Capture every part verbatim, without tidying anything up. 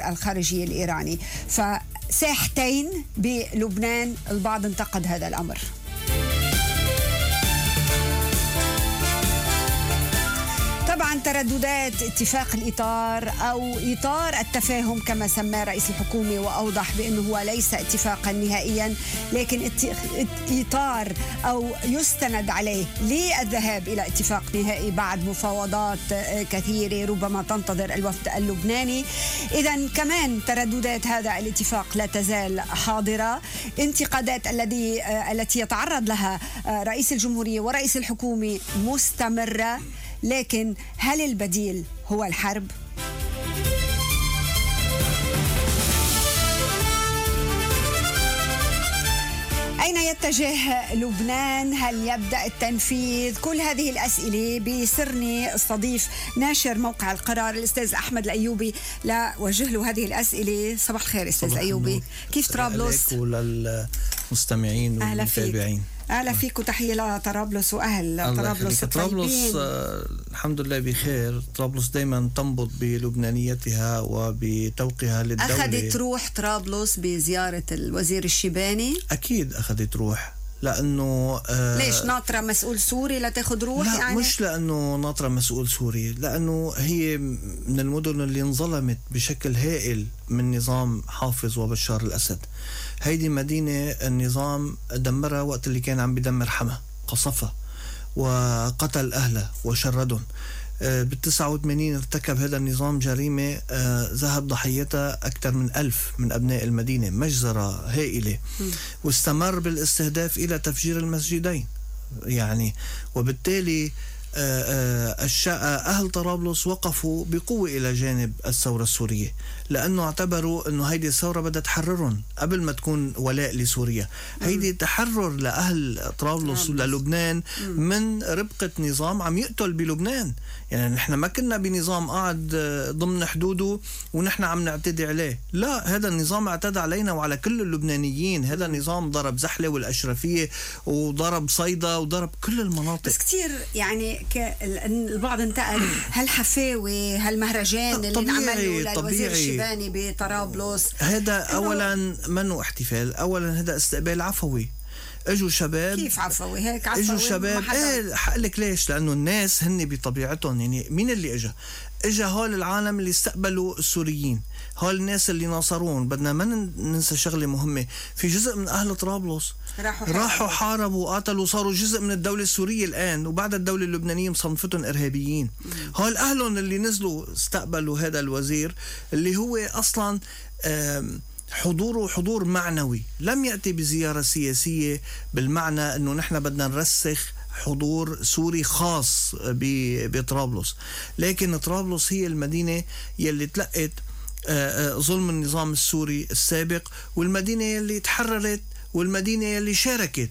وزير الخارجية الإيراني. فساحتين بلبنان، البعض انتقد هذا الأمر. طبعا ترددات اتفاق الإطار أو إطار التفاهم كما سماه رئيس الحكومة، وأوضح بأنه هو ليس اتفاقا نهائيا لكن إطار أو يستند عليه للذهاب إلى اتفاق نهائي بعد مفاوضات كثيرة ربما تنتظر الوفد اللبناني. إذن كمان ترددات هذا الاتفاق لا تزال حاضرة. انتقادات الذي التي يتعرض لها رئيس الجمهورية ورئيس الحكومة مستمرة، لكن هل البديل هو الحرب؟ أين يتجه لبنان؟ هل يبدأ التنفيذ؟ كل هذه الأسئلة بيسرني استضيف ناشر موقع القرار الأستاذ أحمد الأيوبي لوجه له هذه الأسئلة. صباح الخير أستاذ أيوبي، كيف طرابلس؟ وللمستمعين والمتابعين. أهلا فيك وتحية لطرابلس وأهل طرابلس طرابلس آه الحمد لله بخير. طرابلس دايما تنبض بلبنانيتها وبتوقيها للدولة. أخذت روح طرابلس بزيارة الوزير الشيباني؟ أكيد أخذت روح، لأنه آه ليش ناطرة مسؤول سوري لتاخد روح؟ لا يعني مش لأنه ناطرة مسؤول سوري، لأنه هي من المدن اللي انظلمت بشكل هائل من نظام حافظ وبشار الأسد. هيدي مدينة النظام دمرها وقت اللي كان عم بدمر حما، قصفها وقتل أهلها وشردهم. بالتسعة وثمانين ارتكب هذا النظام جريمة ذهب ضحيتها أكثر من ألف من أبناء المدينة، مجزرة هائلة، واستمر بالاستهداف إلى تفجير المسجدين يعني. وبالتالي أهل طرابلس وقفوا بقوة إلى جانب الثورة السورية، لأنه اعتبروا أنه هيدي الثورة بدها تحررهم قبل ما تكون ولاء لسوريا. هيدي تحرر لأهل طرابلس وللبنان من ربقة نظام عم يقتل بلبنان. يعني نحن ما كنا بنظام قاعد ضمن حدوده ونحن عم نعتدي عليه، لا، هذا النظام اعتدى علينا وعلى كل اللبنانيين. هذا النظام ضرب زحلة والأشرفية وضرب صيدا وضرب كل المناطق. بس كتير يعني البعض انتقد هالحفاوي هالمهرجان اللي انعمل للوزير الشيباني بطرابلس. هذا اولا منو احتفال، اولا هذا استقبال عفوي. اجوا شباب. كيف عفوي هيك عفوي؟ اجوا شباب. ايه حقلك ليش؟ لانه الناس هن بطبيعتهم يعني مين اللي اجا؟ اجا هول العالم اللي استقبلوا السوريين، هول الناس اللي ناصرون. بدنا ما ننسى شغله مهمه، في جزء من اهل طرابلس راحوا راحوا حاربوا وقاتلوا، صاروا جزء من الدوله السوريه الان، وبعد الدوله اللبنانيه مصنفتهم ارهابيين. هول اهلهم اللي نزلوا استقبلوا هذا الوزير اللي هو اصلا حضوره حضور معنوي، لم يأتي بزيارة سياسية بالمعنى أنه نحن بدنا نرسخ حضور سوري خاص بطرابلس. لكن طرابلس هي المدينة يلي تلقت ظلم النظام السوري السابق، والمدينة يلي تحررت، والمدينة يلي شاركت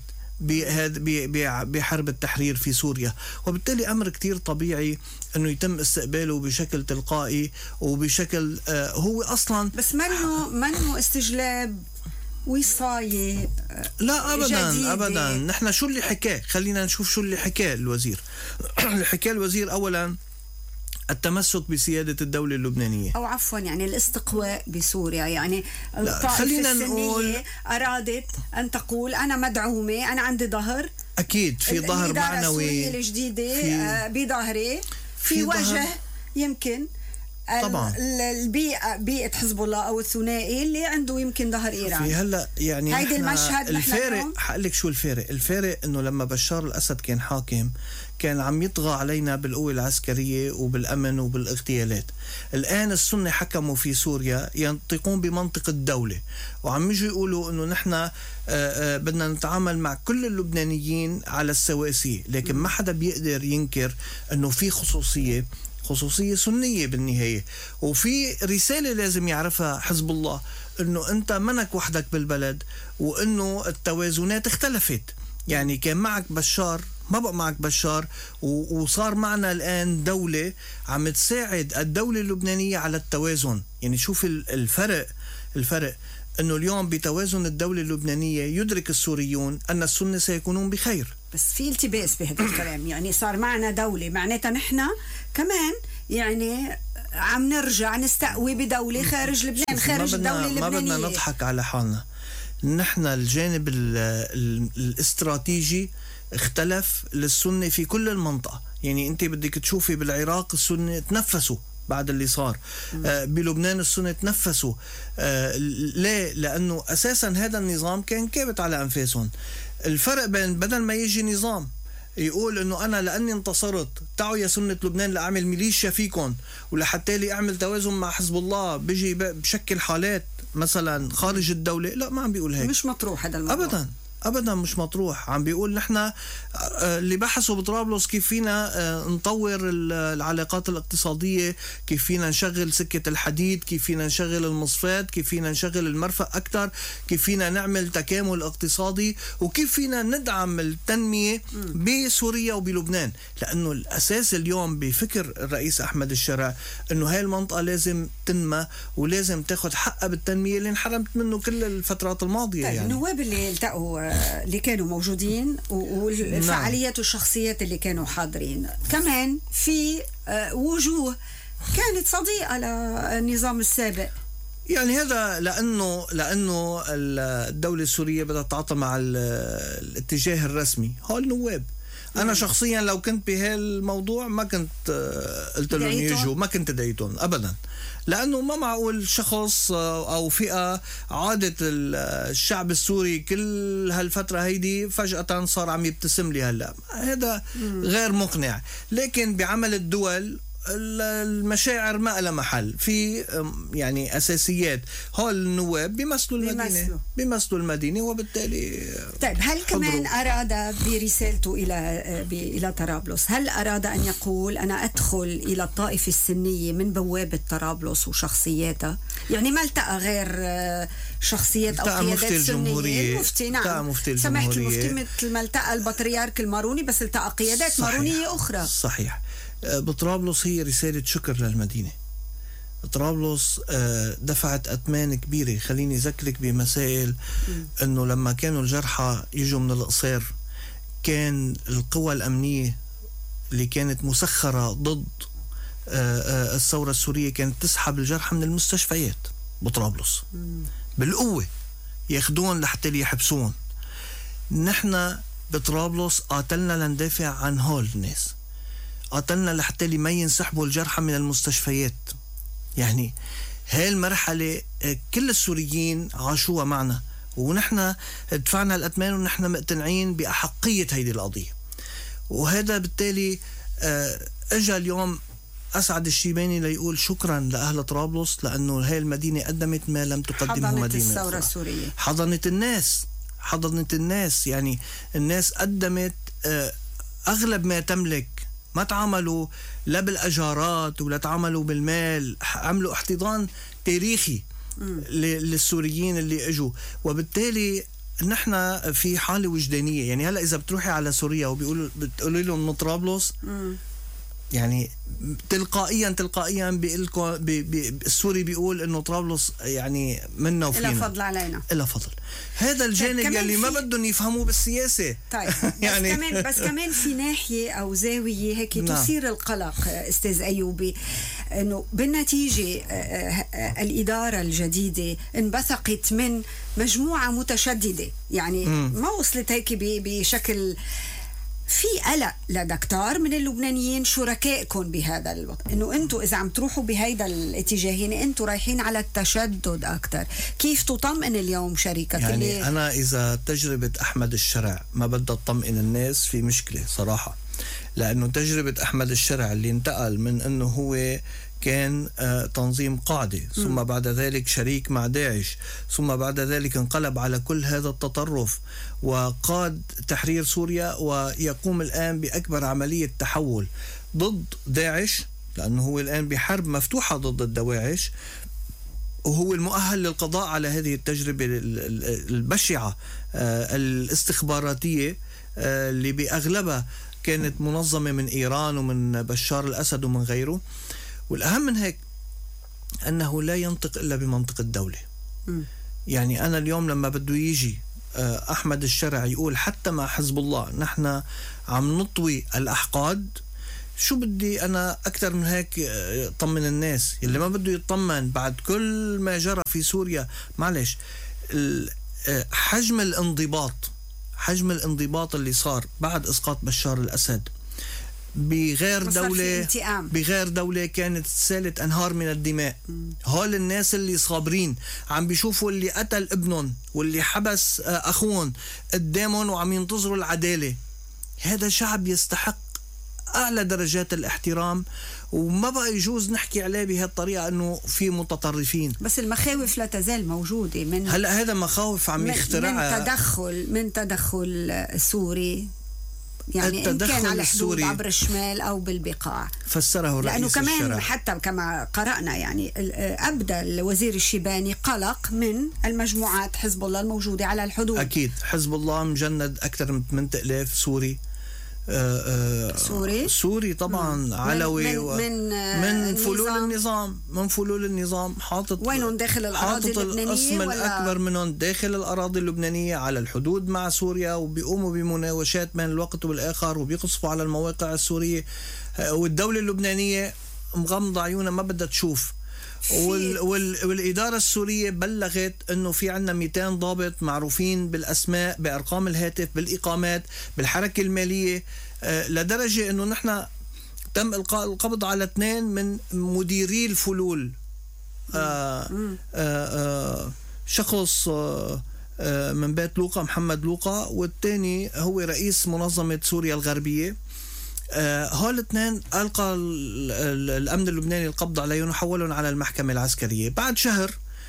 بحرب التحرير في سوريا. وبالتالي أمر كتير طبيعي أنه يتم استقباله بشكل تلقائي وبشكل آه هو أصلا. بس منه منه استجلاب وصاية؟ لا أبدا جديدة. أبدا. نحن شو اللي حكاه؟ خلينا نشوف شو اللي حكاه الوزير. اللي حكاه الوزير أولا التمسك بسيادة الدولة اللبنانية، أو عفوا يعني الاستقواء بسوريا. يعني الطائفة السنية أرادت أن تقول أنا مدعومة، أنا عندي ظهر، أكيد في ظهر معنوي. السورية الجديدة في بظهري، في, في وجه يمكن طبعا البيئة بيئة حزب الله أو الثنائي اللي عنده يمكن ظهر إيران. في هلا يعني هيدي المشهد الفارق. حقلك شو الفارق؟ الفارق إنه لما بشار الأسد كان حاكم كان عم يطغى علينا بالقوة العسكرية وبالأمن وبالاغتيالات. الآن السنة حكموا في سوريا ينطقون بمنطق الدولة، وعم يجوا يقولوا إنه نحن بدنا نتعامل مع كل اللبنانيين على السواسية. لكن ما حدا بيقدر ينكر إنه في خصوصية خصوصية سنية بالنهاية، وفي رسالة لازم يعرفها حزب الله إنه أنت منك وحدك بالبلد، وإنه التوازنات اختلفت. يعني كان معك بشار، ما بقى معك بشار، وصار معنا الآن دولة عم تساعد الدولة اللبنانية على التوازن. يعني شوف الفرق الفرق أنه اليوم بتوازن الدولة اللبنانية يدرك السوريون أن السنة سيكونون بخير. بس في التباس بهذا الكلام. يعني صار معنا دولة، معناتها نحن كمان يعني عم نرجع نستقوي بدولة خارج لبنان، خارج الدولة اللبنانية. ما بدنا نضحك على حالنا، نحن الجانب ال ال الاستراتيجي اختلف للسنة في كل المنطقة. يعني انت بدك تشوفي بالعراق السنة تنفسوا بعد اللي صار، آه بلبنان السنة تنفسوا. آه ليه؟ لأنه أساسا هذا النظام كان كابت على أنفاسهم. الفرق بين بدل ما يجي نظام يقول انه انا لاني انتصرت تعوا يا سنة لبنان لاعمل ميليشيا فيكم ولحتى لي اعمل توازن مع حزب الله بيجي بشكل حالات مثلا خارج الدولة، لا ما عم بيقول هيك. مش مطروح هذا الموضوع ابدا ابدا، مش مطروح. عم بيقول نحن اللي بحثوا بطرابلس كيف فينا نطور العلاقات الاقتصادية، كيف فينا نشغل سكة الحديد، كيف فينا نشغل المصفات، كيف فينا نشغل المرفأ أكتر، كيف فينا نعمل تكامل اقتصادي، وكيف فينا ندعم التنمية بسوريا وبلبنان. لأنه الأساس اليوم بفكر الرئيس أحمد الشرع أنه هاي المنطقة لازم تنمى ولازم تاخد حقها بالتنمية اللي انحرمت منه كل الفترات الماضية. طيب يعني النواب اللي التقوا اللي كانوا موجودين والفعاليات والشخصيات اللي كانوا حاضرين، كمان في وجوه كانت صديقة للنظام السابق. يعني هذا لأنه لأنه الدولة السورية بدها تتعاطى مع الاتجاه الرسمي، هول النواب. أنا شخصيا لو كنت بهالموضوع ما كنت قلت لهم يجوا، ما كنت دعيتهم أبدا، لأنه ما معقول شخص أو فئة عادت الشعب السوري كل هالفترة هيدي فجأة صار عم يبتسم لي هلأ. هذا غير مقنع. لكن بعمل الدول المشاعر ما لها محل في يعني أساسيات. هول النواب بيمثلوا المدينة بيمثلوا المدينة وبالتالي. طيب هل كمان أراد برسالته إلى إلى طرابلس، هل أراد أن يقول أنا أدخل إلى الطائفة السنية من بوابة طرابلس وشخصياتها؟ يعني ما التقى غير شخصيات أو قيادات سنية. المفتي نعم سمحت، المفتي مثل ما التقى البطريرك الماروني، بس التقى قيادات صحيح. مارونية أخرى. صحيح. بطرابلس هي رسالة شكر للمدينة. طرابلس دفعت أثمان كبيرة. خليني أذكرك بمسائل أنه لما كانوا الجرحى يجوا من القصير كان القوى الأمنية اللي كانت مسخرة ضد الثورة السورية كانت تسحب الجرحى من المستشفيات بطرابلس بالقوة، ياخدون لحتى يحبسون. نحن بطرابلس قاتلنا لندافع عن هول الناس، قاتلنا لحتى لي ما ينسحبوا الجرحى من المستشفيات. يعني هاي المرحلة كل السوريين عاشوها معنا، ونحن دفعنا الأثمان ونحن مقتنعين بأحقية هيدي القضية. وهذا بالتالي اجى اليوم أسعد الشيباني ليقول شكرا لأهل طرابلس، لأنه هاي المدينة قدمت ما لم تقدمه مدينة حضنت الثورة السورية، حضنت الناس حضنت الناس يعني الناس قدمت أغلب ما تملك. ما تعاملوا لا بالأجارات ولا تعاملوا بالمال، عملوا احتضان تاريخي للسوريين اللي اجوا. وبالتالي نحن في حالة وجدانية. يعني هلأ إذا بتروحي على سوريا وبيقولوا بتقولي لهم من طرابلس، يعني تلقائيا تلقائيا بيقولكم بي بي السوري بيقول انه طرابلس يعني منا وفينا، إلا فضل علينا، إلا فضل. هذا الجانب يلي ما بدهم يفهموه بالسياسة. طيب يعني بس كمان بس كمان في ناحية او زاوية هيك نعم. تثير القلق استاذ ايوبي، انه بالنتيجة الإدارة الجديدة انبثقت من مجموعة متشددة، يعني م. ما وصلت هيك بشكل. في قلق لدى كتار من اللبنانيين شركائكم بهذا الوقت، انه انتم اذا عم تروحوا بهيدا الاتجاهين انتم رايحين على التشدد اكثر. كيف تطمئن اليوم شركتك؟ يعني اللي انا اذا تجربة احمد الشرع ما بدها تطمئن الناس في مشكلة صراحة، لانه تجربة احمد الشرع اللي انتقل من انه هو كان تنظيم قاعدة، ثم بعد ذلك شريك مع داعش، ثم بعد ذلك انقلب على كل هذا التطرف وقاد تحرير سوريا، ويقوم الآن بأكبر عملية تحول ضد داعش، لأنه هو الآن بحرب مفتوحة ضد الدواعش، وهو المؤهل للقضاء على هذه التجربة البشعة الاستخباراتية اللي بأغلبها كانت منظمة من إيران ومن بشار الأسد ومن غيره. والأهم من هيك أنه لا ينطق إلا بمنطق الدولة. م. يعني أنا اليوم لما بده يجي أحمد الشرع يقول حتى مع حزب الله نحن عم نطوي الأحقاد، شو بدي أنا أكثر من هيك طمن الناس اللي ما بده يطمن بعد كل ما جرى في سوريا. معلش، حجم الانضباط حجم الانضباط اللي صار بعد إسقاط بشار الأسد بغير دولة بغير دولة كانت سالت أنهار من الدماء. هول الناس اللي صابرين عم بيشوفوا اللي قتل ابنهم واللي حبس أخوهم قدامهم وعم ينتظروا العدالة. هذا شعب يستحق أعلى درجات الاحترام، وما بقى يجوز نحكي عليه بهالطريقة أنه في متطرفين. بس المخاوف لا تزال موجودة. من هلأ هذا مخاوف عم يخترعها من تدخل من تدخل سوري، يعني إن كان على حدود عبر الشمال أو بالبقاع. فسره رئيس لأنه كمان الشرع. حتى كما قرأنا يعني أبدى الوزير الشيباني قلق من المجموعات حزب الله الموجودة على الحدود. أكيد حزب الله مجند أكثر من ثمانية آلاف سوري. آه آه سوري سوري طبعا مم. علوي من من, من, من فلول النظام من فلول النظام حاطط وينهم داخل الأراضي اللبنانية، القسم ولا الأكبر منهم داخل الأراضي اللبنانية على الحدود مع سوريا، وبيقوموا بمناوشات بين الوقت والآخر وبيقصفوا على المواقع السورية. والدولة اللبنانية مغمضة عيونها ما بدها تشوف. وال وال والإدارة السورية بلغت أنه في عنا مئتين ضابط معروفين بالأسماء بأرقام الهاتف بالإقامات بالحركة المالية، آه لدرجة أنه نحن تم إلقاء القبض على اثنين من مديري الفلول. آه آه آه شخص آه آه من بيت لوقا، محمد لوقا، والثاني هو رئيس منظمة سوريا الغربية. آه هول الاثنين ألقى الأمن اللبناني القبض عليهم وحولهم على المحكمة العسكرية. بعد شهر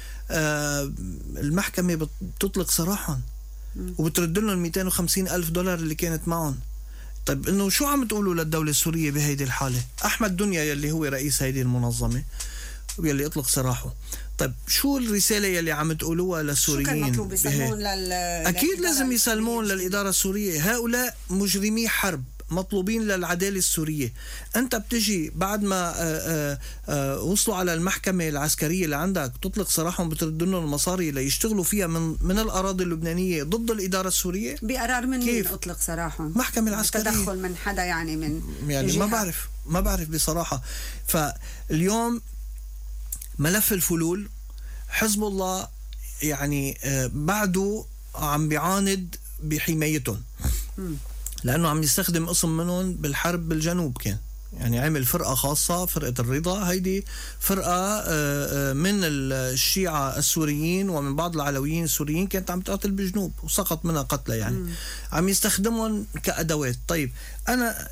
آه المحكمة بتطلق سراحهم وبترد لهم مئتين وخمسين ألف دولار اللي كانت معهم. طيب إنه شو عم تقولوا للدولة السورية بهيدي الحالة؟ أحمد دنيا يلي هو رئيس هيدي المنظمة يلي اطلق سراحه، طيب شو الرسالة يلي عم تقولوها للسوريين؟ شو كان مطلوب يسلمون لل... أكيد لازم يسلمون للإدارة السورية. هؤلاء مجرمي حرب مطلوبين للعدالة السورية. أنت بتجي بعد ما آآ آآ وصلوا على المحكمة العسكرية اللي عندك تطلق سراحهم، بترد لهم المصاري ليشتغلوا فيها من من الأراضي اللبنانية ضد الإدارة السورية. بقرار من مين أطلق سراحهم؟ محكمة العسكرية. تدخل من حدا يعني من يعني جهة. ما بعرف ما بعرف بصراحة. فاليوم ملف الفلول حزب الله يعني بعده عم بيعاند بحمايتهم، لأنه عم يستخدم قسم منهم بالحرب بالجنوب. كان يعني عمل فرقة خاصة، فرقة الرضا، هيدي فرقة من الشيعة السوريين ومن بعض العلويين السوريين كانت عم تقاتل بالجنوب وسقط منها قتلى يعني. م. عم يستخدمهم كأدوات. طيب أنا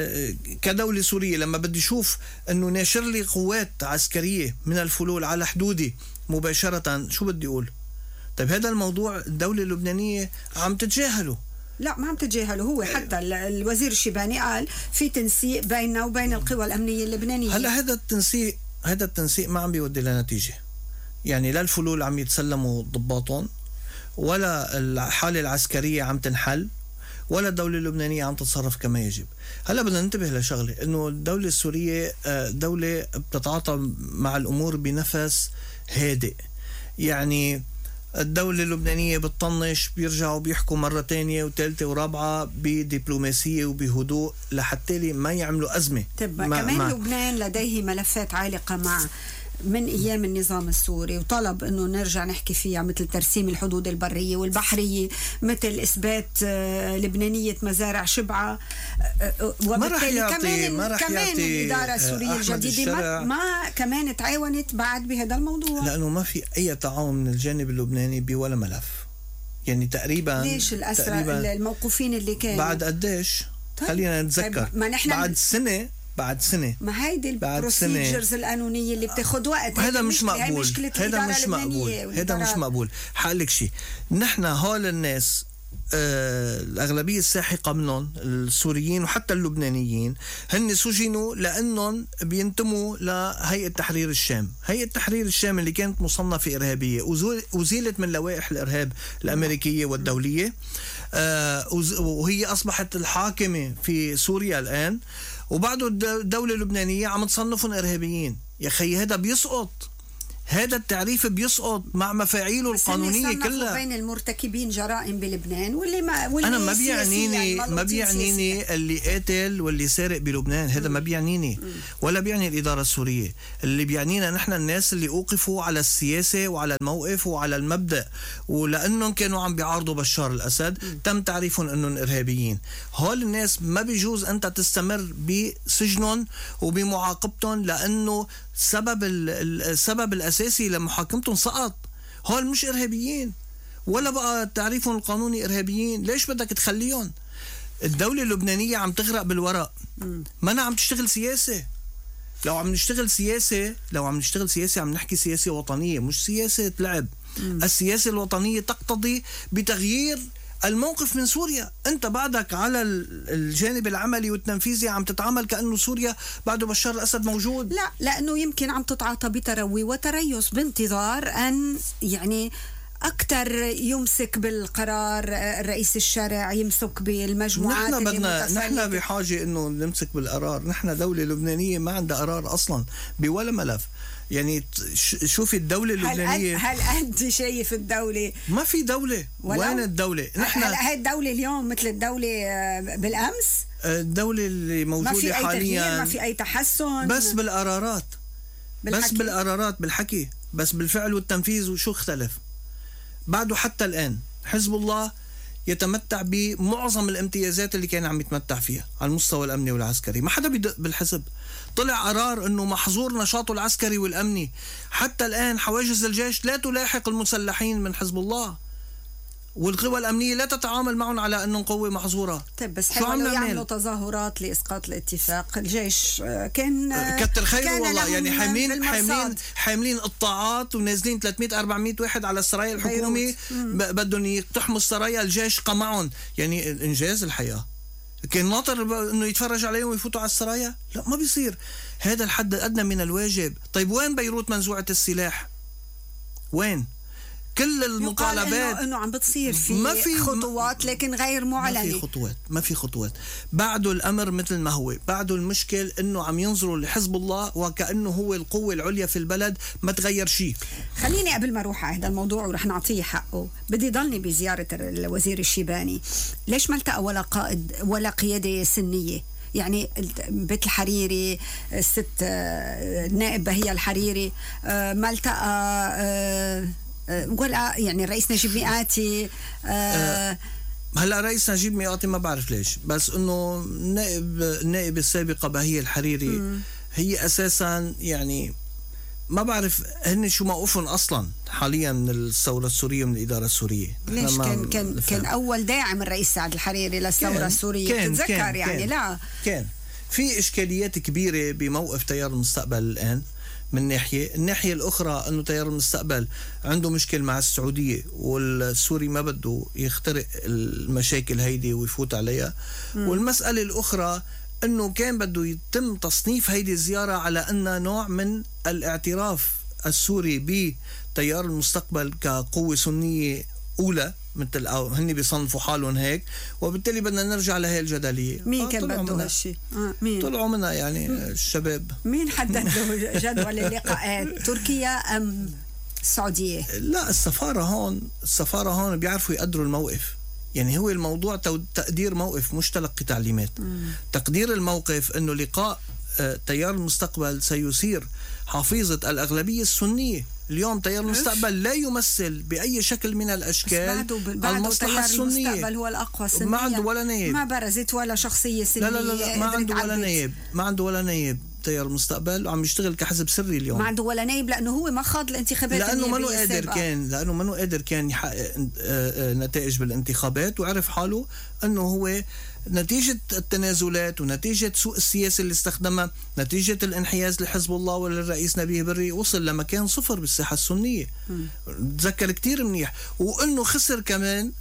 كدولة سورية لما بدي أشوف أنه ناشر لي قوات عسكرية من الفلول على حدودي مباشرة، شو بدي أقول؟ طيب هذا الموضوع الدولة اللبنانية عم تتجاهله. لا ما عم تتجاهله. هو حتى الوزير الشيباني قال في تنسيق بيننا وبين القوى الأمنية اللبنانية. هلا هذا التنسيق هذا التنسيق ما عم بيودي لنتيجة. يعني لا الفلول عم يتسلموا ضباطهم، ولا الحالة العسكرية عم تنحل، ولا الدولة اللبنانية عم تتصرف كما يجب. هلا بدنا ننتبه لشغلة، إنه الدولة السورية دولة بتتعاطى مع الأمور بنفس هادئ. يعني الدولة اللبنانية بتطنش، بيرجعوا بيحكوا مرة تانية وثالثة ورابعة بدبلوماسية وبهدوء لحتى ما يعملوا أزمة. طب كمان مع لبنان لديه ملفات عالقة مع من أيام النظام السوري، وطلب أنه نرجع نحكي فيها، مثل ترسيم الحدود البرية والبحرية، مثل إثبات لبنانية مزارع شبعة. وبالتالي كمان ما كمان الإدارة السورية الجديدة ما, ما كمان تعاونت بعد بهذا الموضوع، لأنه ما في أي تعاون من الجانب اللبناني بولا ملف. يعني تقريبا ليش الأسرى الموقوفين اللي كانوا بعد قديش؟ طيب. خلينا نتذكر بعد سنة بعد سنة ما هيدي البروسيجرز القانونية اللي بتاخد وقت. هذا مش مقبول. هذا مش مقبول. هذا مش مقبول. حقلك شيء، نحن هول الناس آه الأغلبية الساحقة منهم السوريين وحتى اللبنانيين هن سجنوا لأنهم بينتموا لهيئة تحرير الشام. هيئة تحرير الشام اللي كانت مصنفة إرهابية وزيلت من لوائح الإرهاب الأمريكية والدولية، آه وهي أصبحت الحاكمة في سوريا الآن، وبعده الدولة اللبنانية عم تصنفهم إرهابيين. يا خي هذا بيسقط. هذا التعريف بيسقط مع مفاعيله القانونية كلها. بين المرتكبين جرائم بلبنان واللي ما واللي أنا ما بيعنيني ما بيعنيني اللي قاتل واللي سارق بلبنان، هذا ما بيعنيني ولا بيعني الإدارة السورية. اللي بيعنينا نحن الناس اللي أوقفوا على السياسة وعلى الموقف وعلى المبدأ، ولأنهم كانوا عم بيعارضوا بشار الأسد م. تم تعريفهم أنهم إرهابيين. هول الناس ما بيجوز أنت تستمر بسجنهم وبمعاقبتهم، لأنه سبب السبب الأساسي لمحاكمتهم سقط. هول مش إرهابيين ولا بقى تعريفهم القانوني إرهابيين. ليش بدك تخليهم؟ الدولة اللبنانية عم تغرق بالورق، ما أنا عم تشتغل سياسة. لو عم نشتغل سياسة لو عم نشتغل سياسة عم نحكي سياسة وطنية مش سياسة لعب. مم. السياسة الوطنية تقتضي بتغيير الموقف من سوريا. انت بعدك على الجانب العملي والتنفيذي عم تتعامل كأنه سوريا بعده بشار الأسد موجود. لا، لأنه يمكن عم تتعاطى بتروي وتريث بانتظار أن يعني أكثر يمسك بالقرار الرئيس الشرع، يمسك بالمجموعات. نحن بدنا نحن بحاجة إنه نمسك بالقرار. نحن دولة لبنانية ما عندها قرار أصلا بولا ملف. يعني شوفي الدولة اللبنانية. هل, هل أنت شايف الدولة؟ ما في دولة. وين الدولة؟ نحن هل هاي الدولة اليوم مثل الدولة بالأمس؟ الدولة اللي موجودة ما في أي حاليا تغيير، ما في أي تحسن، بس بالقرارات، بالحكي. بس بالقرارات بالحكي، بس بالفعل والتنفيذ وشو اختلف؟ بعده حتى الآن حزب الله يتمتع بمعظم الامتيازات اللي كان عم يتمتع فيها على المستوى الأمني والعسكري. ما حدا بيدق بالحزب. طلع قرار أنه محظور نشاطه العسكري والأمني. حتى الآن حواجز الجيش لا تلاحق المسلحين من حزب الله، والقوى الأمنية لا تتعامل معهم على أنهم قوة محظورة. طيب بس حاولوا يعملوا تظاهرات لإسقاط الاتفاق. الجيش كان كتر خيره والله، يعني حاملين حاملين حاملين قطاعات ونازلين ثلاثمية أربعمية واحد على السرايا الحكومي بدهم يقتحموا السرايا. الجيش قمعهم. يعني إنجاز الحياة. كان ناطر انه يتفرج عليهم ويفوتوا على السرايا؟ لا، ما بيصير. هذا الحد الادنى من الواجب. طيب وين بيروت منزوعة السلاح؟ وين؟ كل المطالبات انه عم بتصير في, ما في خطوات لكن غير معلنه. ما في خطوات ما في خطوات بعده الامر مثل ما هو. بعده المشكل انه عم ينظروا لحزب الله وكانه هو القوه العليا في البلد. ما تغير شيء. خليني قبل ما اروح على هذا الموضوع ورح نعطيه حقه، بدي ضلني بزياره الوزير الشيباني. ليش ما التقى ولا قائد ولا قياده سنيه؟ يعني بيت الحريري، الست النائب بهية الحريري ما التقى، ولا يعني الرئيس نجيب مئاتي. آه هلا رئيس نجيب مئاتي ما بعرف ليش، بس انه النائب النائب السابقه بهية الحريري م. هي اساسا يعني ما بعرف هن شو موقفهم اصلا حاليا من الثوره السوريه ومن الاداره السوريه. ليش كان كان كان اول داعم الرئيس سعد الحريري للثوره السوريه، تتذكر كان يعني كان لا كان في اشكاليات كبيره بموقف تيار المستقبل الان. من ناحية الناحية الأخرى أنه تيار المستقبل عنده مشكل مع السعودية، والسوري ما بده يخترق المشاكل هيدي ويفوت عليها. م. والمسألة الأخرى أنه كان بده يتم تصنيف هيدي الزيارة على أنها نوع من الاعتراف السوري بتيار المستقبل كقوة سنية أولى، مثل أو هني بيصنفوا حالهم هيك، وبالتالي بدنا نرجع لهي الجدلية. مين كان بده هالشيء؟ آه مين طلعوا منها يعني م. الشباب. مين حدد له جدول اللقاءات؟ تركيا أم السعودية؟ لا، السفارة هون السفارة هون بيعرفوا يقدروا الموقف. يعني هو الموضوع تقدير موقف مش تلقي تعليمات. م. تقدير الموقف أنه لقاء تيار المستقبل سيثير حافظة الأغلبية السنية. اليوم تيار المستقبل لا يمثل بأي شكل من الأشكال المصلحة السنية. المستقبل هو الأقوى سنيا. ما عنده ولا نائب، ما برزت ولا شخصية سنية. لا لا لا ما عنده ولا نائب ما عنده ولا نائب تيار المستقبل، وعم يشتغل كحزب سري اليوم. ما عنده ولا نائب لأنه هو ما خاض الانتخابات، لأنه ما قادر كان لأنه ما قادر كان يحقق نتائج بالانتخابات، وعرف حاله أنه هو نتيجة التنازلات ونتيجة سوء السياسة اللي استخدمها، نتيجة الانحياز لحزب الله وللرئيس نبيه بري، وصل لمكان صفر بالساحة السنية. تذكر كتير منيح. وأنه خسر كمان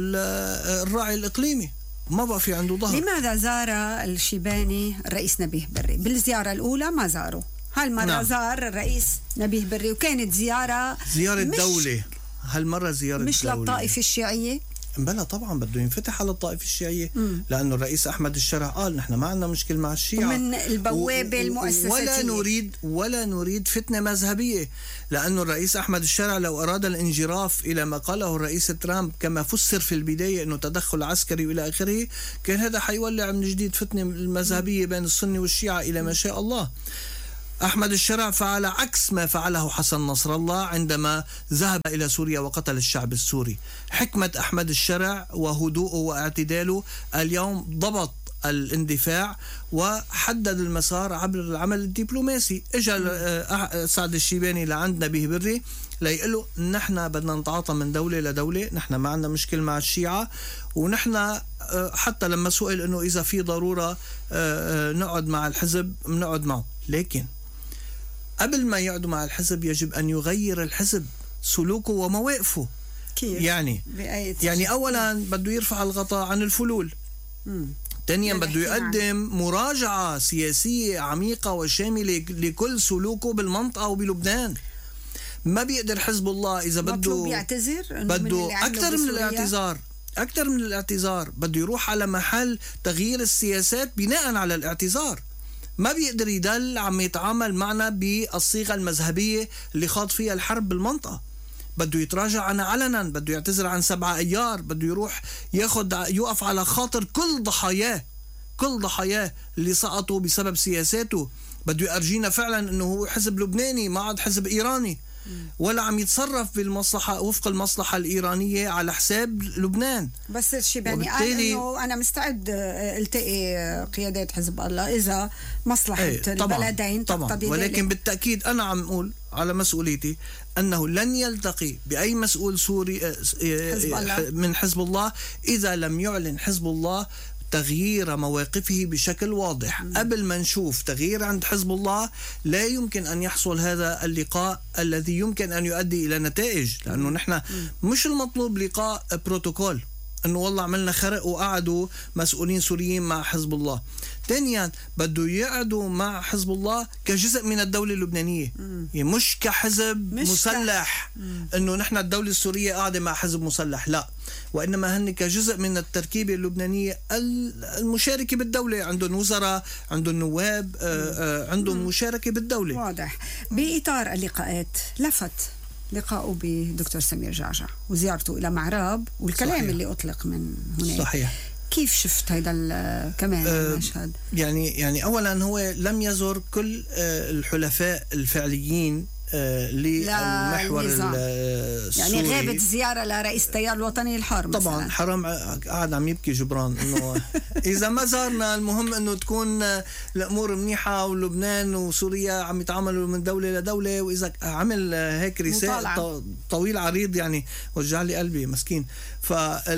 الراعي الإقليمي، ما بقى في عنده ظهر. لماذا زار الشيباني الرئيس نبيه بري؟ بالزيارة الأولى ما زاره، هالمرة نعم. زار الرئيس نبيه بري، وكانت زيارة زيارة دولة. هالمرة زيارة مش دولة، للطائفة الشيعية. بلا طبعا بده ينفتح على الطائفة الشيعية، لأنه الرئيس أحمد الشرع قال نحن ما عندنا مشكلة مع الشيعة من البوابة المؤسساتية، ولا نريد ولا نريد فتنة مذهبية، لأنه الرئيس أحمد الشرع لو أراد الانجراف إلى ما قاله الرئيس ترامب كما فسر في البداية أنه تدخل عسكري وإلى آخره، كان هذا حيولع من جديد فتنة المذهبية بين السنة والشيعة إلى ما شاء الله. أحمد الشرع فعل عكس ما فعله حسن نصر الله عندما ذهب إلى سوريا وقتل الشعب السوري. حكمة أحمد الشرع وهدوءه واعتداله اليوم ضبط الاندفاع وحدد المسار عبر العمل الدبلوماسي. اجى سعد الشيباني لعندنا به بري ليقول له نحن بدنا نتعاطى من دولة لدولة، نحن ما عندنا مشكل مع الشيعة، ونحن حتى لما سئل انه اذا في ضرورة نقعد مع الحزب بنقعد معه، لكن قبل ما يقعدوا مع الحزب يجب أن يغير الحزب سلوكه ومواقفه. كيف؟ يعني يعني أولا بده يرفع الغطاء عن الفلول، ثانيا بده يقدم مراجعة سياسية عميقة وشاملة لكل سلوكه بالمنطقة وبلبنان. ما بيقدر حزب الله إذا بده يعتذر، بده أكثر من الاعتذار، أكثر من الاعتذار بده يروح على محل تغيير السياسات بناء على الاعتذار. ما بيقدر يدل عم يتعامل معنا بالصيغة المذهبية اللي خاض فيها الحرب بالمنطقة. بده يتراجع عنها علنا، بده يعتذر عن سبعة أيار، بده يروح ياخد يقف على خاطر كل ضحاياه كل ضحاياه اللي سقطوا بسبب سياساته. بده يأرجينا فعلا انه هو حزب لبناني ما عاد حزب إيراني، ولا عم يتصرف بالمصلحة وفق المصلحة الإيرانية على حساب لبنان. بس الشيباني قال إنه أنا مستعد التقي قيادات حزب الله إذا مصلحة ايه طبعاً البلدين تقتضي، ولكن ذلك. بالتأكيد أنا عم أقول على مسؤوليتي أنه لن يلتقي بأي مسؤول سوري حزب الله. من حزب الله إذا لم يعلن حزب الله تغيير مواقفه بشكل واضح. م. قبل ما نشوف تغيير عند حزب الله لا يمكن أن يحصل هذا اللقاء الذي يمكن أن يؤدي إلى نتائج، لأنه نحن مش المطلوب لقاء بروتوكول أنه والله عملنا خرق وقعدوا مسؤولين سوريين مع حزب الله. ثانيا بده يقعدوا مع حزب الله كجزء من الدولة اللبنانية، يعني مش كحزب مش مسلح ك... أنه نحن الدولة السورية قاعدة مع حزب مسلح، لا، وإنما هن كجزء من التركيبة اللبنانية المشاركة بالدولة، عندهم وزراء، عندهم نواب، عندهم مشاركة بالدولة. واضح. بإطار اللقاءات لفت لقاءه بدكتور سمير جعجع وزيارته إلى معراب والكلام صحيح. اللي أطلق من هناك، صحيح. كيف شفت هذا كمان المشهد؟ أه يعني يعني أولا هو لم يزور كل الحلفاء الفعليين للمحور السوري، يعني غابت زيارة لرئيس التيار الوطني الحر مثلا. طبعا حرام، قاعد عم يبكي جبران انه اذا ما زارنا المهم انه تكون الامور منيحة ولبنان وسوريا عم يتعاملوا من دولة لدولة، واذا عمل هيك رسالة طويل عريض يعني وجع لي قلبي مسكين. ف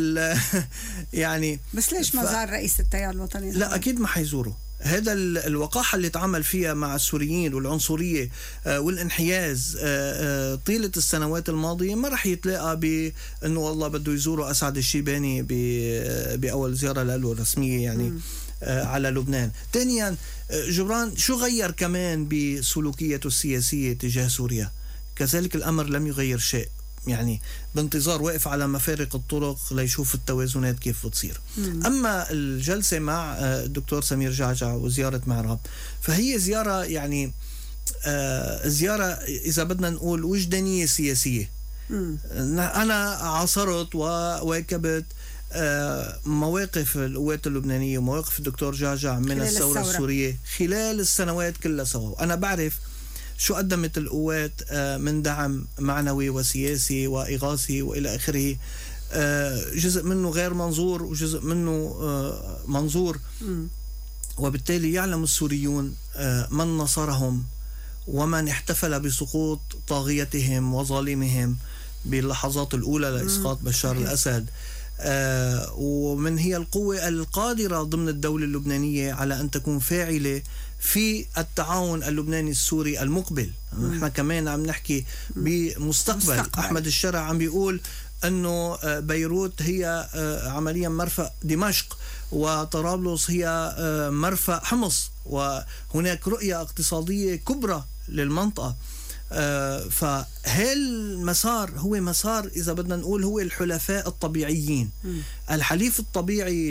يعني بس ليش ما ف... زار رئيس التيار الوطني الحر؟ لا اكيد ما حيزوره. هذا الوقاحة اللي تعامل فيها مع السوريين والعنصرية والانحياز طيلة السنوات الماضية ما رح يتلاقى بأنه والله بده يزوروا أسعد الشيباني بأول زيارة له رسمية يعني م. على لبنان. ثانيا جبران شو غير كمان بسلوكيته السياسية تجاه سوريا؟ كذلك الأمر لم يغير شيء، يعني بانتظار واقف على مفارق الطرق ليشوف التوازنات كيف بتصير. مم. أما الجلسة مع الدكتور سمير جعجع وزيارة معرب فهي زيارة يعني آه زيارة إذا بدنا نقول وجدانية سياسية. مم. أنا عاصرت وواكبت آه مواقف القوات اللبنانية ومواقف الدكتور جعجع من الثورة السورية خلال السنوات كلها سوا. أنا بعرف شو قدمت القوات من دعم معنوي وسياسي وإغاثي وإلى آخره، جزء منه غير منظور وجزء منه منظور، وبالتالي يعلم السوريون من نصرهم ومن احتفل بسقوط طاغيتهم وظالمهم باللحظات الأولى لإسقاط بشار الأسد، ومن هي القوة القادرة ضمن الدولة اللبنانية على أن تكون فاعلة في التعاون اللبناني السوري المقبل. نحن كمان عم نحكي بمستقبل. مستقبل. أحمد الشرع عم بيقول أنه بيروت هي عمليا مرفأ دمشق وطرابلس هي مرفأ حمص، وهناك رؤية اقتصادية كبرى للمنطقة. آه فهالمسار هو مسار إذا بدنا نقول هو الحلفاء الطبيعيين. م. الحليف الطبيعي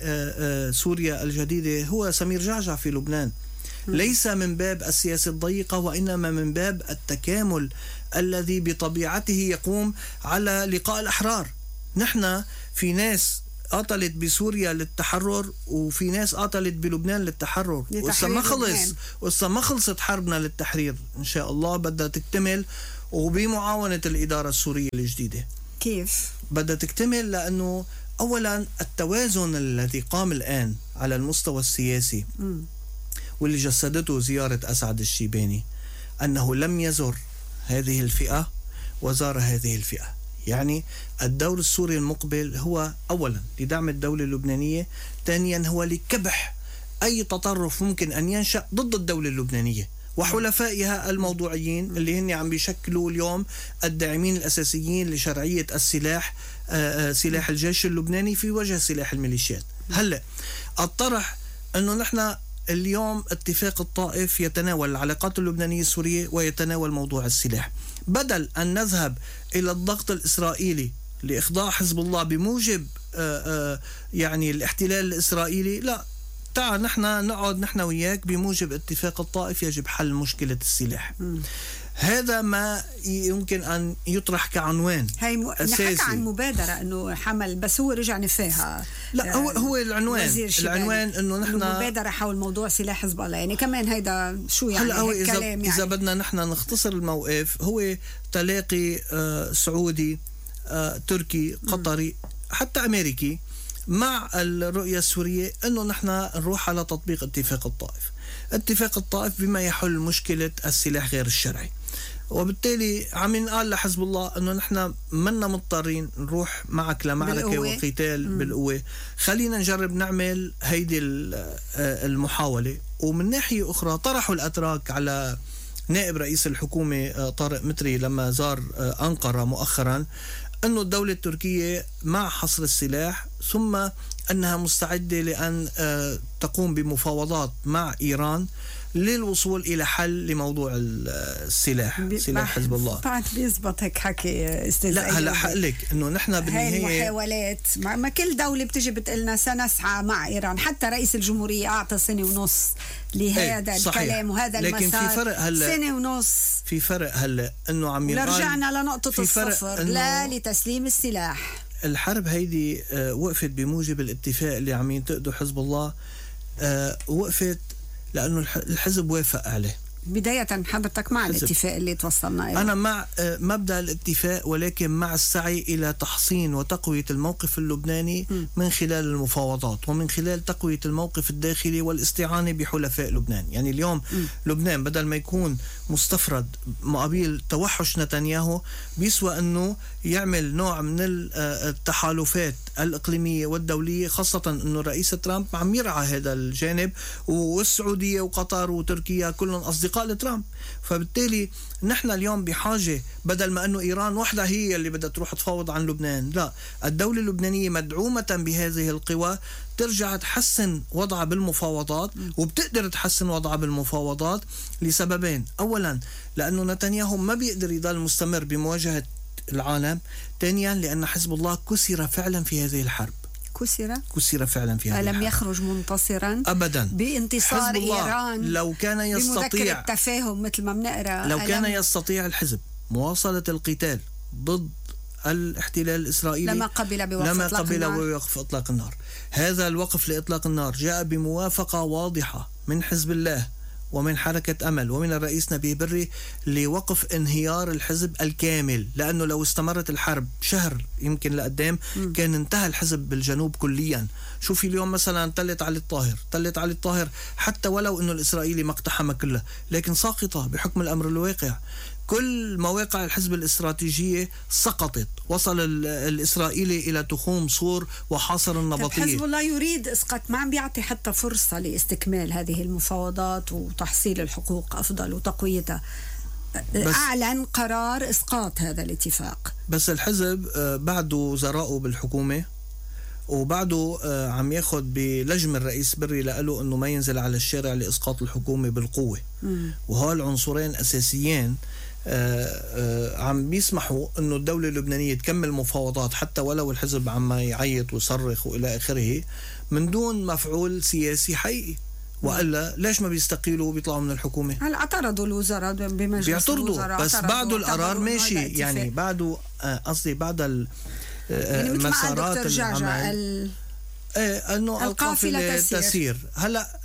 لسوريا الجديدة هو سمير جعجع في لبنان. م. ليس من باب السياسة الضيقة، وإنما من باب التكامل الذي بطبيعته يقوم على لقاء الأحرار. نحن في ناس قاتلت بسوريا للتحرر، وفي ناس قاتلت بلبنان للتحرر، وإذا ما خلص وإذا ما خلصت حربنا للتحرير إن شاء الله بدها تكتمل، وبمعاونة الإدارة السورية الجديدة. كيف بدها تكتمل؟ لأنه أولا التوازن الذي قام الآن على المستوى السياسي م. واللي جسدته زيارة أسعد الشيباني، أنه لم يزر هذه الفئة وزار هذه الفئة. يعني الدور السوري المقبل هو أولا لدعم الدولة اللبنانية، ثانيا هو لكبح أي تطرف ممكن أن ينشأ ضد الدولة اللبنانية وحلفائها الموضوعيين اللي هن عم بيشكلوا اليوم الداعمين الأساسيين لشرعية السلاح، سلاح الجيش اللبناني في وجه سلاح الميليشيات. هلأ الطرح أنه نحن اليوم اتفاق الطائف يتناول العلاقات اللبنانية السورية ويتناول موضوع السلاح، بدل أن نذهب إلى الضغط الإسرائيلي لإخضاع حزب الله بموجب آآ آآ يعني الاحتلال الإسرائيلي. لا، تعال نحن نقعد نحن وياك بموجب اتفاق الطائف يجب حل مشكلة السلاح. م. هذا ما يمكن أن يطرح كعنوان. هي م... نحكي عن مبادرة أنه حمل، بس هو رجع نفاها. لا، هو هو العنوان العنوان أنه نحن مبادرة حول موضوع سلاح حزب الله. يعني كمان هيدا شو يعني هلا هو إذا, يعني. إذا بدنا نحن نختصر الموقف، هو تلاقي آه سعودي آه تركي قطري م. حتى أمريكي مع الرؤية السورية أنه نحن نروح على تطبيق اتفاق الطائف. اتفاق الطائف بما يحل مشكلة السلاح غير الشرعي، وبالتالي عم ينقال لحزب الله انه نحن منا مضطرين نروح معك لمعركه وقتال م. بالقوه، خلينا نجرب نعمل هيدي المحاوله. ومن ناحيه اخرى طرحوا الاتراك على نائب رئيس الحكومه طارق متري لما زار انقره مؤخرا انه الدوله التركيه مع حصر السلاح، ثم انها مستعده لان تقوم بمفاوضات مع ايران للوصول إلى حل لموضوع السلاح، سلاح حزب الله. بعد بيزبط هيك حكي استاذ. لا هلا حقلك انه نحن بالنهايه هاي المحاولات ما كل دوله بتجي بتقلنا سنسعى مع ايران. حتى رئيس الجمهوريه اعطى سنه ونص لهذا ايه الكلام وهذا لكن المسار. في فرق هلا، سنه ونص في فرق هلا انه عم ينقال رجعنا لنقطه الصفر، لا لتسليم السلاح. الحرب هيدي آه وقفت بموجب الاتفاق اللي عم ينتقده حزب الله، آه وقفت لأنه الحزب وافق عليه. بداية حضرتك مع الاتفاق اللي توصلنا إليه؟ أنا مع مبدأ الاتفاق، ولكن مع السعي إلى تحصين وتقوية الموقف اللبناني م. من خلال المفاوضات ومن خلال تقوية الموقف الداخلي والاستعانة بحلفاء لبنان. يعني اليوم م. لبنان بدل ما يكون مستفرد مقابل توحش نتنياهو، بيسوى أنه يعمل نوع من التحالفات الإقليمية والدولية، خاصة أنه رئيس ترامب عم يرعى هذا الجانب، والسعودية وقطر وتركيا كلهم أصدقاء لترامب. فبالتالي نحن اليوم بحاجة، بدل ما أنه إيران وحدها هي اللي بدها تروح تفاوض عن لبنان، لا، الدولة اللبنانية مدعومة بهذه القوى ترجع تحسن وضعها بالمفاوضات، وبتقدر تحسن وضعها بالمفاوضات لسببين. أولا لأنه نتنياهو ما بيقدر يضل مستمر بمواجهة العالم، ثانيا لأن حزب الله كسر فعلا في هذه الحرب. كسر كسر فعلا في هذه ألم الحرب. يخرج منتصرا أبدا بانتصار إيران. لو كان يستطيع بمذكرة التفاهم مثل ما بنقرأ، لو كان يستطيع الحزب مواصلة القتال ضد الاحتلال الإسرائيلي لما قبل بوقف لما إطلاق قبل النار. بوقف إطلاق النار. هذا الوقف لإطلاق النار جاء بموافقة واضحة من حزب الله ومن حركة أمل ومن الرئيس نبيه بري لوقف انهيار الحزب الكامل، لأنه لو استمرت الحرب شهر يمكن لقدام م. كان انتهى الحزب بالجنوب كليا. شوفي اليوم مثلا تلت علي الطاهر تلت علي الطاهر حتى ولو أنه الإسرائيلي ما اقتحم كلها، لكن ساقطة بحكم الأمر الواقع. كل مواقع الحزب الاستراتيجية سقطت، وصل الإسرائيلي إلى تخوم صور وحاصر النبطية. حزب الله يريد إسقاط، ما عم بيعطي حتى فرصة لاستكمال هذه المفاوضات وتحصيل الحقوق أفضل وتقويتها. أعلن قرار إسقاط هذا الاتفاق. بس الحزب بعده وزراءه بالحكومة، وبعده عم ياخد بلجم الرئيس بري لقاله أنه ما ينزل على الشارع لإسقاط الحكومة بالقوة. م. وهو العنصرين أساسيين عم بيسمحوا انه الدولة اللبنانية تكمل مفاوضات حتى ولو الحزب عم يعيط ويصرخ والى اخره من دون مفعول سياسي حقيقي. والا ليش ما بيستقيلوا وبيطلعوا من الحكومه؟ هلا اعترضوا الوزراء بمجلس بيعترضوا الوزراء، بس بعده القرار ماشي، يعني بعده قصدي بعد المسارات العمل ايه انه القافله تسير. تسير هلا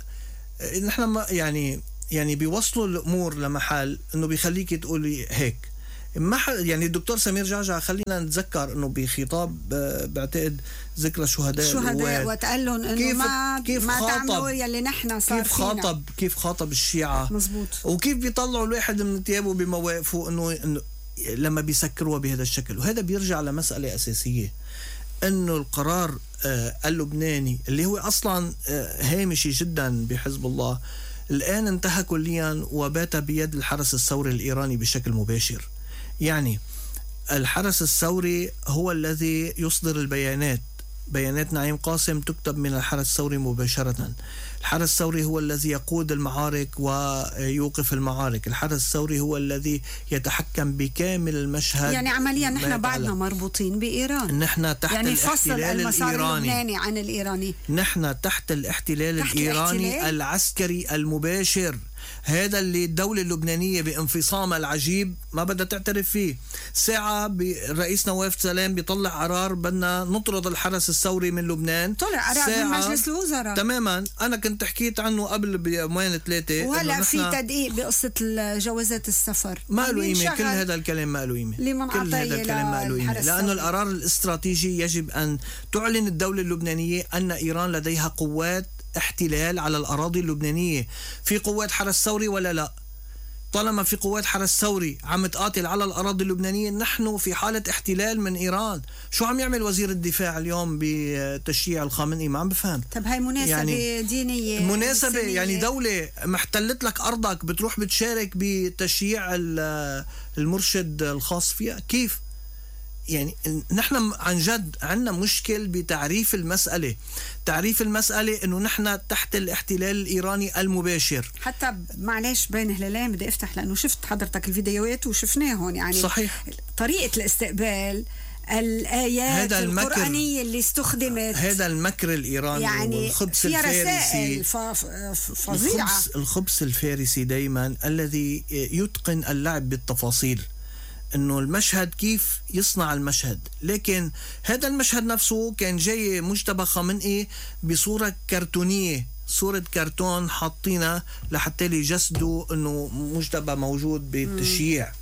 نحن يعني يعني بيوصلوا الامور لمحل انه بيخليك تقولي هيك. ما يعني الدكتور سمير جعجع خلينا نتذكر انه بخطاب بعتقد ذكرى شهداء الشهداء وتقال لهم انه ما كيف ما تعملوا يلي نحن صار كيف خاطب كيف خاطب الشيعة مزبوط، وكيف بيطلعوا الواحد من ثيابه بمواقفه انه انه لما بيسكروها بهذا الشكل. وهذا بيرجع لمسألة أساسية، انه القرار اللبناني اللي هو اصلا هامشي جدا بحزب الله الان انتهى كليا وبات بيد الحرس الثوري الإيراني بشكل مباشر. يعني الحرس الثوري هو الذي يصدر البيانات، بيانات نعيم قاسم تكتب من الحرس الثوري مباشرة. الحرس الثوري هو الذي يقود المعارك ويوقف المعارك. الحرس الثوري هو الذي يتحكم بكامل المشهد. يعني عمليا نحن بعدنا مربوطين بإيران، نحن تحت يعني الاحتلال الإيراني اللبناني عن الإيراني، نحن تحت الاحتلال تحت الإيراني الاحتلال؟ العسكري المباشر. هذا اللي الدولة اللبنانية بانفصامها العجيب ما بدها تعترف فيه. ساعة الرئيس نواف سلام بيطلع قرار بدنا نطرد الحرس الثوري من لبنان، طلع قرار من مجلس الوزراء تماما. أنا كنت حكيت عنه قبل بيومين ثلاثة، وهلا في تدقيق بقصة جوازات السفر. ما له قيمة كل هذا الكلام، ما له قيمة كل هذا الكلام ما له قيمة، لأنه القرار الاستراتيجي يجب أن تعلن الدولة اللبنانية أن إيران لديها قوات احتلال على الأراضي اللبنانية. في قوات حرس ثوري ولا لا؟ طالما في قوات حرس ثوري عم تقاتل على الأراضي اللبنانية نحن في حالة احتلال من إيران. شو عم يعمل وزير الدفاع اليوم بتشييع الخامنئي؟ ما عم بفهم. طب هاي مناسبة يعني دينية، مناسبة سنية. يعني دولة محتلت لك أرضك بتروح بتشارك بتشييع المرشد الخاص فيها؟ كيف؟ يعني نحن عن جد عندنا مشكل بتعريف المسألة. تعريف المسألة انه نحن تحت الاحتلال الإيراني المباشر. حتى معلش بين هلالين بدي افتح، لانه شفت حضرتك الفيديوهات وشفناهم، يعني صحيح طريقة الاستقبال، الآيات القرآنية اللي استخدمت، هذا المكر الإيراني يعني والخبث الفارسي فظيعة. الخبث, الخبث الفارسي دايما الذي يتقن اللعب بالتفاصيل، انه المشهد كيف يصنع المشهد. لكن هذا المشهد نفسه كان جاي مجتبى خامنئي بصورة كرتونية، صورة كرتون حاطينها لحتى يجسدوا انه مجتبى موجود بالتشييع.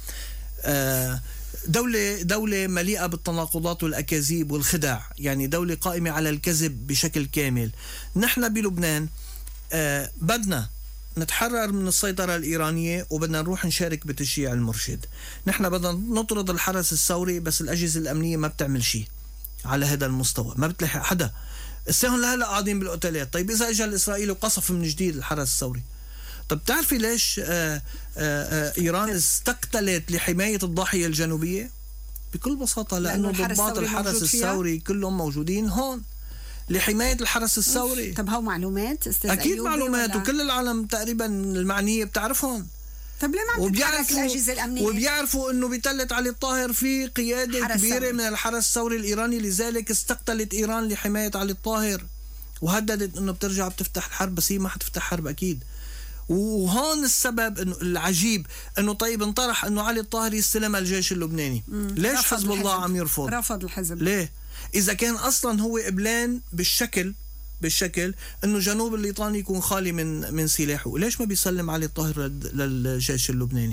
دولة دولة مليئة بالتناقضات والأكاذيب والخدع، يعني دولة قائمة على الكذب بشكل كامل. نحن بلبنان بدنا نتحرر من السيطرة الإيرانية وبدنا نروح نشارك بتشييع المرشد. نحن بدنا نطرد الحرس الثوري، بس الأجهزة الأمنية ما بتعمل شيء على هذا المستوى، ما بتلحق حدا. الساهم لهلا قاعدين بالأوتيلات. طيب إذا إجا الإسرائيلي وقصف من جديد الحرس الثوري، طب تعرفي ليش آآ آآ إيران استقتلت لحماية الضاحية الجنوبية؟ بكل بساطة لأنه ضباط الحرس الثوري كلهم موجودين هون لحماية الحرس الثوري. طب هو معلومات استاذ أكيد معلومات، وكل العالم تقريبا المعنية بتعرفهم. طب ليه ما عم تتحرك الأجهزة الأمنية؟ وبيعرفوا إنه بتلت علي الطاهر في قيادة كبيرة من الحرس الثوري الإيراني، لذلك استقتلت إيران لحماية علي الطاهر وهددت إنه بترجع بتفتح الحرب، بس هي ما حتفتح حرب أكيد. وهون السبب إنه العجيب إنه طيب انطرح إنه علي الطاهر يستلم الجيش اللبناني، ليش حزب الله عم يرفض؟ رفض الحزب ليه؟ إذا كان أصلا هو قبلان بالشكل بالشكل إنه جنوب الليطاني يكون خالي من من سلاحه، ليش ما بيسلم علي الطاهر للجيش اللبناني؟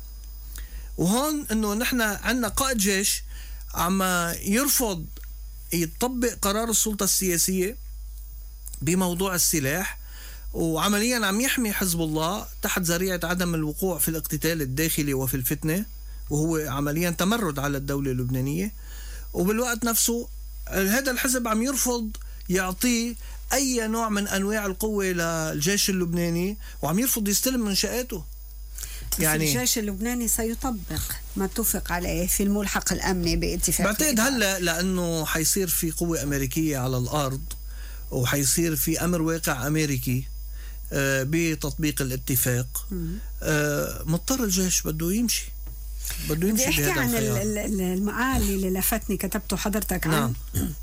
وهون إنه نحن عندنا قائد جيش عم يرفض يطبق قرار السلطة السياسية بموضوع السلاح، وعمليا عم يحمي حزب الله تحت ذريعة عدم الوقوع في الاقتتال الداخلي وفي الفتنة، وهو عمليا تمرد على الدولة اللبنانية. وبالوقت نفسه هذا الحزب عم يرفض يعطيه أي نوع من أنواع القوة للجيش اللبناني، وعم يرفض يستلم منشآته. يعني الجيش اللبناني سيطبق ما اتفق عليه في الملحق الأمني باتفاق. بعتقد هلا لأنه حيصير في قوة أمريكية على الأرض، وحيصير في أمر واقع أمريكي بتطبيق الاتفاق، مضطر الجيش بده يمشي. بده بدي يمشي احكي بهذا عن ال- الخيار. ال- ال- المقال اللي لفتني كتبته حضرتك عن نعم.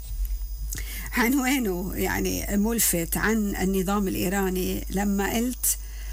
عنوانه يعني ملفت عن النظام الإيراني لما قلت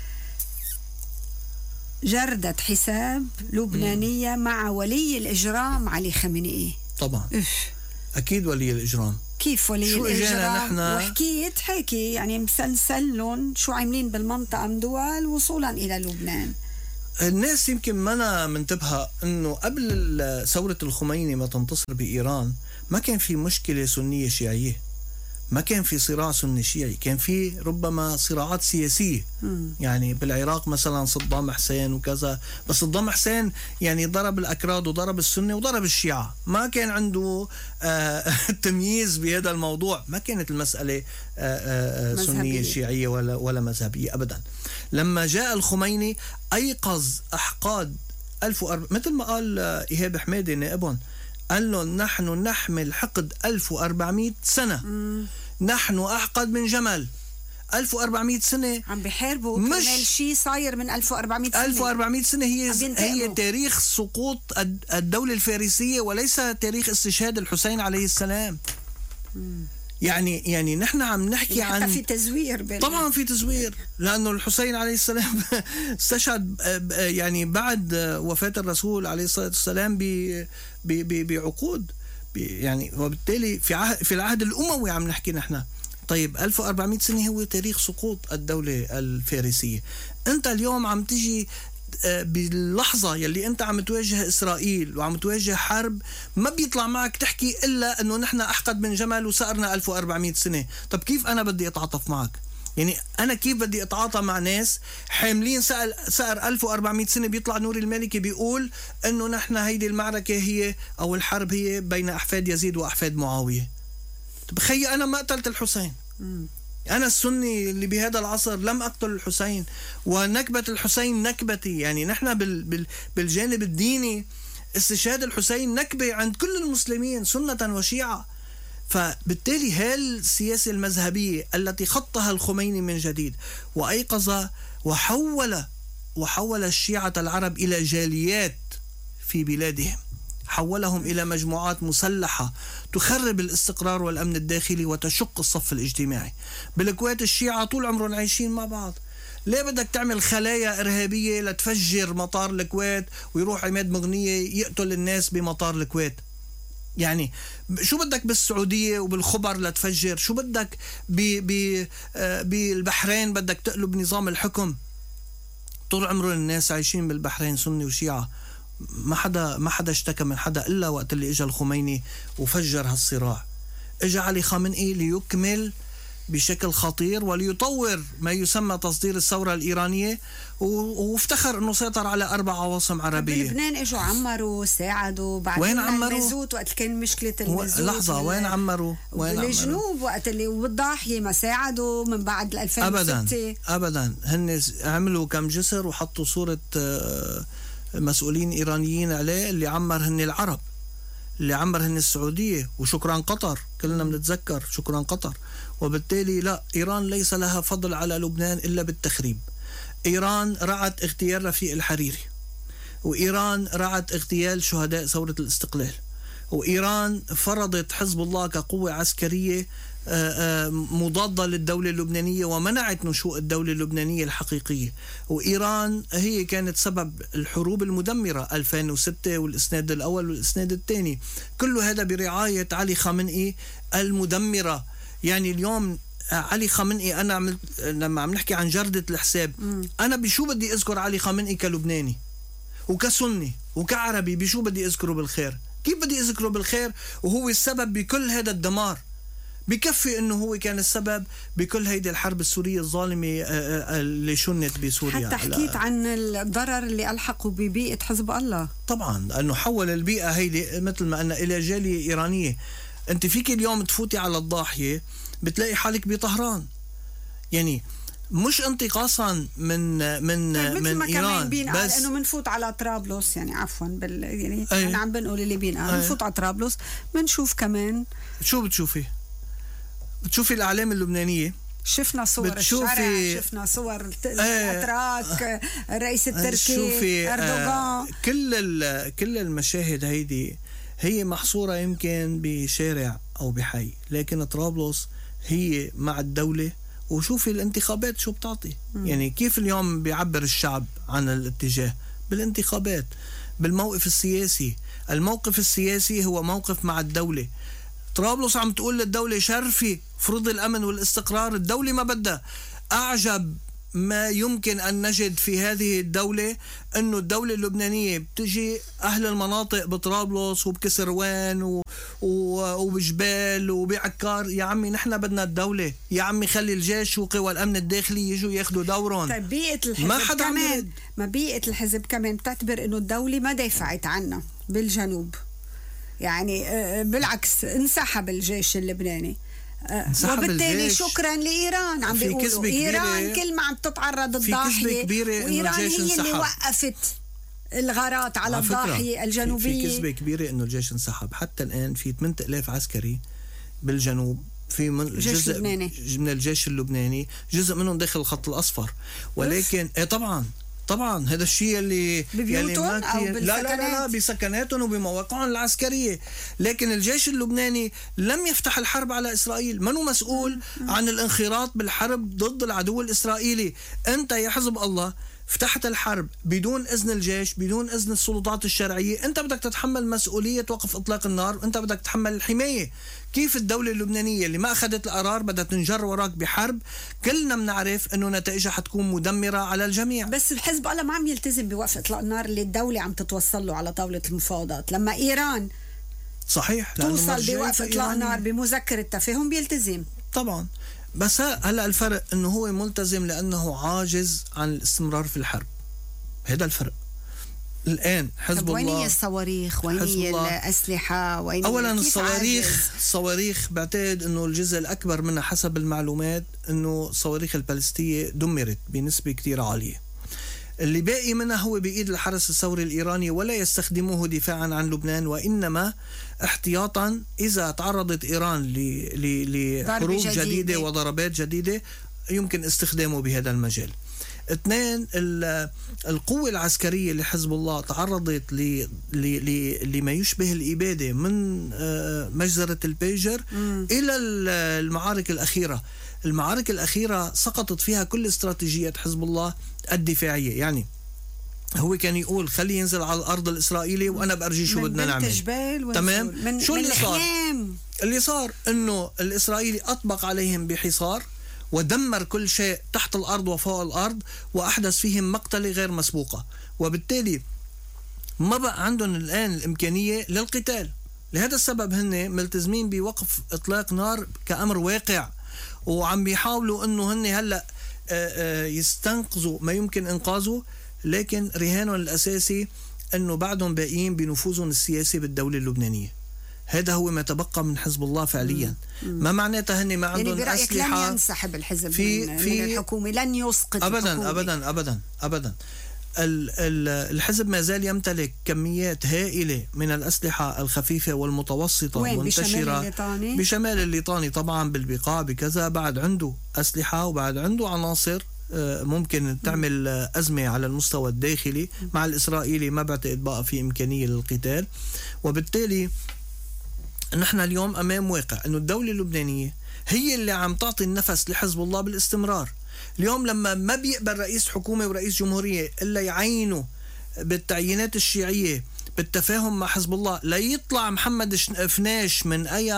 جردة حساب لبنانية مع ولي الإجرام علي خامنئي. طبعا إف. أكيد ولي الإجرام. كيف ولي شو إجانا الإجرام؟ نحن؟ وحكيت حكي يعني مسلسلهم شو عاملين بالمنطقة من دول وصولا إلى لبنان. الناس يمكن ما منتبهة انه قبل ال- ثورة الخميني ما تنتصر بإيران ما كان في مشكلة سنية شيعية، ما كان في صراع سني شيعي، كان في ربما صراعات سياسية. مم. يعني بالعراق مثلا صدام حسين وكذا، بس صدام حسين يعني ضرب الأكراد وضرب السنة وضرب الشيعة، ما كان عنده آه تمييز بهذا الموضوع، ما كانت المسألة آه آه مذهبية. سنية شيعية ولا ولا مذهبية أبدا. لما جاء الخميني أيقظ أحقاد ألف وأربعمائة، مثل ما قال آه، إيهاب حميدي نائبهم، قال لهم نحن نحمل حقد ألف وأربعمائة سنة. مم. نحن أحقد من جمل. ألف وأربعمائة سنة عم بحاربوا مش- كرمال شيء صاير من ألف وأربعمائة سنة. ألف وأربعمائة سنة هي عم ينتقموا. هي تاريخ سقوط الد- الدولة الفارسية وليس تاريخ استشهاد الحسين عليه السلام. يعني يعني نحن عم نحكي يعني حتى عن في تزوير بال... طبعا في تزوير، لأنه الحسين عليه السلام استشهد يعني بعد وفاة الرسول عليه الصلاة والسلام ب- ب- بعقود، ب- يعني وبالتالي في عهد في العهد الأموي عم نحكي نحن. طيب ألف وأربعمائة سنة هو تاريخ سقوط الدولة الفارسية. أنت اليوم عم تجي باللحظة يلي أنت عم تواجه إسرائيل وعم تواجه حرب، ما بيطلع معك تحكي إلا أنه نحن أحقد من جمل وسأرنا ألف وأربعمائة سنة. طب كيف أنا بدي أتعاطف معك؟ يعني أنا كيف بدي أتعاطى مع ناس حاملين سأل سأر ألف وأربعمائة سنة، بيطلع نور المالكي بيقول أنه نحن هيدي المعركة هي أو الحرب هي بين أحفاد يزيد وأحفاد معاوية. طب خي أنا ما قتلت الحسين، أنا السني اللي بهذا العصر لم أقتل الحسين، ونكبة الحسين نكبتي. يعني نحن بال بال بالجانب الديني استشهاد الحسين نكبة عند كل المسلمين سنة وشيعة. فبالتالي هالسياسة المذهبية التي خطها الخميني من جديد وأيقظ وحول وحول الشيعة العرب إلى جاليات في بلادهم، حولهم إلى مجموعات مسلحة تخرب الاستقرار والأمن الداخلي وتشق الصف الاجتماعي. بالكويت الشيعة طول عمرهم عايشين مع بعض، ليه بدك تعمل خلايا إرهابية لتفجر مطار الكويت ويروح عماد مغنية يقتل الناس بمطار الكويت؟ يعني شو بدك بالسعودية وبالخبر لتفجر؟ شو بدك بالبحرين بدك تقلب نظام الحكم؟ طول عمر الناس عايشين بالبحرين سني وشيعة، ما حدا ما حدا اشتكى من حدا إلا وقت اللي اجى الخميني وفجر هالصراع. اجى علي خامنئي ليكمل بشكل خطير وليطور ما يسمى تصدير الثورة الإيرانية، وافتخر أنه سيطر على أربع عواصم عربية. بلبنان اجوا عمروا ساعدوا بعد وين عمروا؟ المازوت وقت كان مشكلة المازوت. لحظة، وين عمروا؟ وين بالجنوب وقت اللي وبالضاحية ما ساعدوا من بعد ألفين وستة. أبدا أبدا هن عملوا كم جسر وحطوا صورة مسؤولين إيرانيين عليه. اللي عمر هن العرب، اللي عمر هن السعودية، وشكرا قطر، كلنا بنتذكر شكرا قطر. وبالتالي لا، إيران ليس لها فضل على لبنان إلا بالتخريب. إيران رعت اغتيال رفيق الحريري، وإيران رعت اغتيال شهداء ثورة الاستقلال، وإيران فرضت حزب الله كقوة عسكرية مضادة للدولة اللبنانية ومنعت نشوء الدولة اللبنانية الحقيقية. وإيران هي كانت سبب الحروب المدمرة ألفين وستة والإسناد الأول والإسناد الثاني، كل هذا برعاية علي خامنئي المدمرة. يعني اليوم علي خامنئي، أنا عملت لما عم نحكي عن جردة الحساب، أنا بشو بدي أذكر علي خامنئي كلبناني وكسني وكعربي؟ بشو بدي أذكره بالخير؟ كيف بدي أذكره بالخير وهو السبب بكل هذا الدمار؟ بكفي انه هو كان السبب بكل هيدي الحرب السورية الظالمة اللي شنت بسوريا. حتى حكيت عن الضرر اللي ألحقوا ببيئة حزب الله. طبعا انه حول البيئة هيدي مثل ما قلنا الى جالية ايرانية. انت فيك اليوم تفوتي على الضاحية بتلاقي حالك بطهران، يعني مش انتقاصا من من طيب من مثل ما ايران، كمان بينقال بس انه بنفوت على طرابلس، يعني عفوا بال يعني أي. انا عم بنقول اللي بينقال أي. بنفوت على طرابلس بنشوف كمان. شو بتشوفي؟ بتشوفي الأعلام اللبنانية شفنا صور الشارع، شفنا صور الاتراك، الرئيس التركي اردوغان. كل كل المشاهد هيدي هي محصورة يمكن بشارع أو بحي، لكن طرابلس هي مع الدولة. وشوفي الانتخابات شو بتعطي. م. يعني كيف اليوم بيعبر الشعب عن الاتجاه؟ بالانتخابات، بالموقف السياسي. الموقف السياسي هو موقف مع الدولة. طرابلس عم تقول للدولة شرفي فرض الأمن والاستقرار، الدولة ما بدها. أعجب ما يمكن أن نجد في هذه الدولة أنه الدولة اللبنانية بتجي أهل المناطق بطرابلس وبكسروان و... و... وبجبال وبعكار، يا عمي نحن بدنا الدولة، يا عمي خلي الجيش وقوى الأمن الداخلي يجوا ياخدوا دورهم. طيب بيئة الحزب ما حدا كمان ما بيئة الحزب كمان بتعتبر أنه الدولة ما دافعت عنا بالجنوب، يعني بالعكس انسحب الجيش اللبناني، وبالتالي شكرا لإيران. عم بيقولوا إيران كل ما عم تتعرض الضاحية، وإيران هي انسحب. اللي وقفت الغارات على الضاحية الجنوبية. في كذبة كبيرة إنه الجيش انسحب. حتى الآن في ثمانية آلاف عسكري بالجنوب، في من جزء من الجيش اللبناني، جزء منهم داخل الخط الأصفر، ولكن إيه طبعا طبعا هذا الشيء اللي ببيوتهم أو لا لا لا لا بسكناتهم وبمواقعهم العسكرية. لكن الجيش اللبناني لم يفتح الحرب على إسرائيل، منو مسؤول عن الانخراط بالحرب ضد العدو الإسرائيلي. أنت يا حزب الله فتحت الحرب بدون إذن الجيش، بدون إذن السلطات الشرعية. أنت بدك تتحمل مسؤولية وقف إطلاق النار، وأنت بدك تتحمل الحماية. كيف الدولة اللبنانية اللي ما أخذت القرار بدها تنجر وراك بحرب كلنا بنعرف أنه نتائجها حتكون مدمرة على الجميع؟ بس الحزب الله ما عم يلتزم بوقف إطلاق النار اللي الدولة عم تتوصل له على طاولة المفاوضات. لما إيران صحيح توصل بوقف إطلاق النار بمذكرة تفاهم بيلتزم طبعا. بس هلا الفرق انه هو ملتزم لانه عاجز عن الاستمرار في الحرب. هذا الفرق. الان حزب الله، وين هي الصواريخ؟ وين هي الاسلحه؟ وين اولا الصواريخ الصواريخ بعتقد انه الجزء الاكبر منها حسب المعلومات انه الصواريخ البالستيه دمرت بنسبه كتير عاليه. اللي باقي منها هو بإيد الحرس الثوري الإيراني، ولا يستخدموه دفاعا عن لبنان، وإنما احتياطا إذا تعرضت إيران لحروب جديدة. جديدة وضربات جديدة يمكن استخدامه بهذا المجال. اثنين، القوة العسكرية لحزب الله تعرضت لما يشبه الإبادة من مجزرة البيجر م. إلى المعارك الأخيرة. المعارك الأخيرة سقطت فيها كل استراتيجية حزب الله الدفاعية. يعني هو كان يقول خلي ينزل على الأرض الإسرائيلي وأنا بأرجي شو بدنا نعمل. تمام. من شو من اللي صار؟ اللي صار إنه الإسرائيلي أطبق عليهم بحصار ودمر كل شيء تحت الأرض وفوق الأرض، وأحدث فيهم مقتلة غير مسبوقة، وبالتالي ما بقى عندهم الآن الإمكانية للقتال. لهذا السبب هن ملتزمين بوقف إطلاق نار كأمر واقع، وعم بيحاولوا انه هن هلا يستنقذوا ما يمكن انقاذه، لكن رهانهم الاساسي انه بعدهم باقيين بنفوذهم السياسي بالدوله اللبنانيه. هذا هو ما تبقى من حزب الله فعليا. مم. ما معناتها هن ما عندهم يعني اسلحه. لن ينسحب الحزب في من, في من الحكومه، لن يسقط ابدا الحكومة. ابدا ابدا ابدا. الحزب ما زال يمتلك كميات هائلة من الأسلحة الخفيفة والمتوسطة منتشرة بشمال, بشمال الليطاني طبعا بالبقاع بكذا. بعد عنده أسلحة وبعد عنده عناصر ممكن تعمل أزمة على المستوى الداخلي. مع الإسرائيلي ما بعتقد بقى في إمكانية للقتال، وبالتالي نحن اليوم أمام واقع أنه الدولة اللبنانية هي اللي عم تعطي النفس لحزب الله بالاستمرار. اليوم لما ما بيقبل رئيس حكومة ورئيس جمهورية إلا يعينوا بالتعيينات الشيعية بالتفاهم مع حزب الله، لا يطلع محمد فناش من أي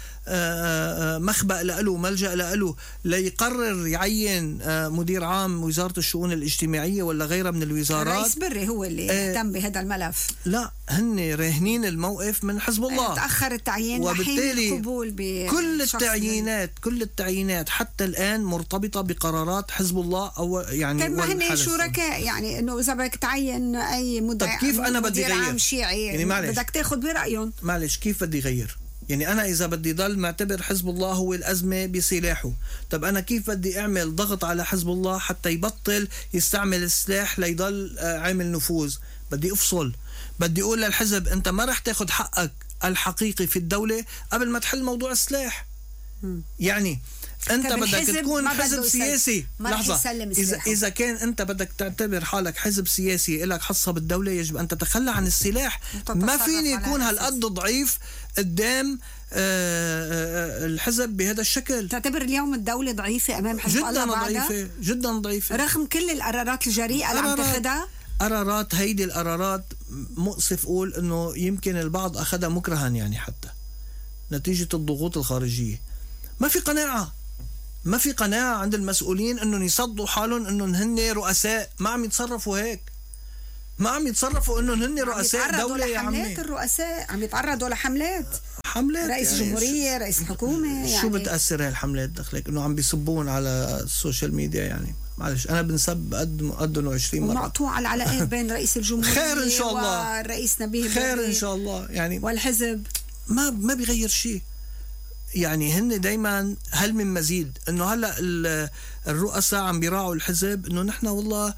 مخبأ لأله ملجأ لأله ليقرر يعين مدير عام وزارة الشؤون الاجتماعية ولا غيرها من الوزارات. الرئيس بري هو اللي يهتم بهذا الملف. لا، هن راهنين الموقف من حزب الله. تأخر التعيين، وبالتالي القبول كل التعيينات كل التعيينات حتى الآن مرتبطة بقرارات حزب الله أو يعني. طيب ما هن شركاء، يعني إنه إذا بدك تعين أي مدير كيف أنا بدي غير شيعي يعني بدك تاخد برأيهم. معلش كيف بدي غير؟ يعني أنا إذا بدي ضل معتبر حزب الله هو الأزمة بسلاحه، طب أنا كيف بدي أعمل ضغط على حزب الله حتى يبطل يستعمل السلاح ليضل عامل نفوذ؟ بدي أفصل، بدي أقول للحزب أنت ما رح تاخد حقك الحقيقي في الدولة قبل ما تحل موضوع السلاح. م. يعني انت طب بدك الحزب تكون ما بده حزب يسلم- سياسي. ما رح لحظة، يسلم اذا سلاحه. اذا كان انت بدك تعتبر حالك حزب سياسي لك حصة بالدولة، يجب ان تتخلى عن السلاح. وتتصرف ما فيني على يكون أساس. هالقد ضعيف قدام آه، آه، الحزب بهذا الشكل. تعتبر اليوم الدولة ضعيفة أمام حزب الله جدا بعدها؟ ضعيفة، جدا ضعيفة، رغم كل القرارات الجريئة اللي عم قرارات. تاخدها. قرارات هيدي القرارات مؤسف أقول أنه يمكن البعض أخذها مكرها، يعني حتى نتيجة الضغوط الخارجية. ما في قناعة، ما في قناعة عند المسؤولين أنهم يصدوا حالهم أنهم هن رؤساء. ما عم يتصرفوا هيك، ما عم يتصرفوا أنهم هن رؤساء دولة يا عمي. حملات الرؤساء عم يتعرضوا لحملات حملات رئيس يعني الجمهورية، رئيس الحكومة. شو يعني بتأثر هاي الحملات دخلك أنه عم بيصبون على السوشيال ميديا؟ يعني معلش أنا بنسب قد قدنه عشرين مرة. ومقطوع العلاقات بين رئيس الجمهورية خير إن شاء الله، والرئيس نبيه خير البري إن شاء الله. يعني والحزب ما ما بيغير شيء. يعني هن دايما هل من مزيد انه هلا الرؤساء عم بيراعوا الحزب انه نحن والله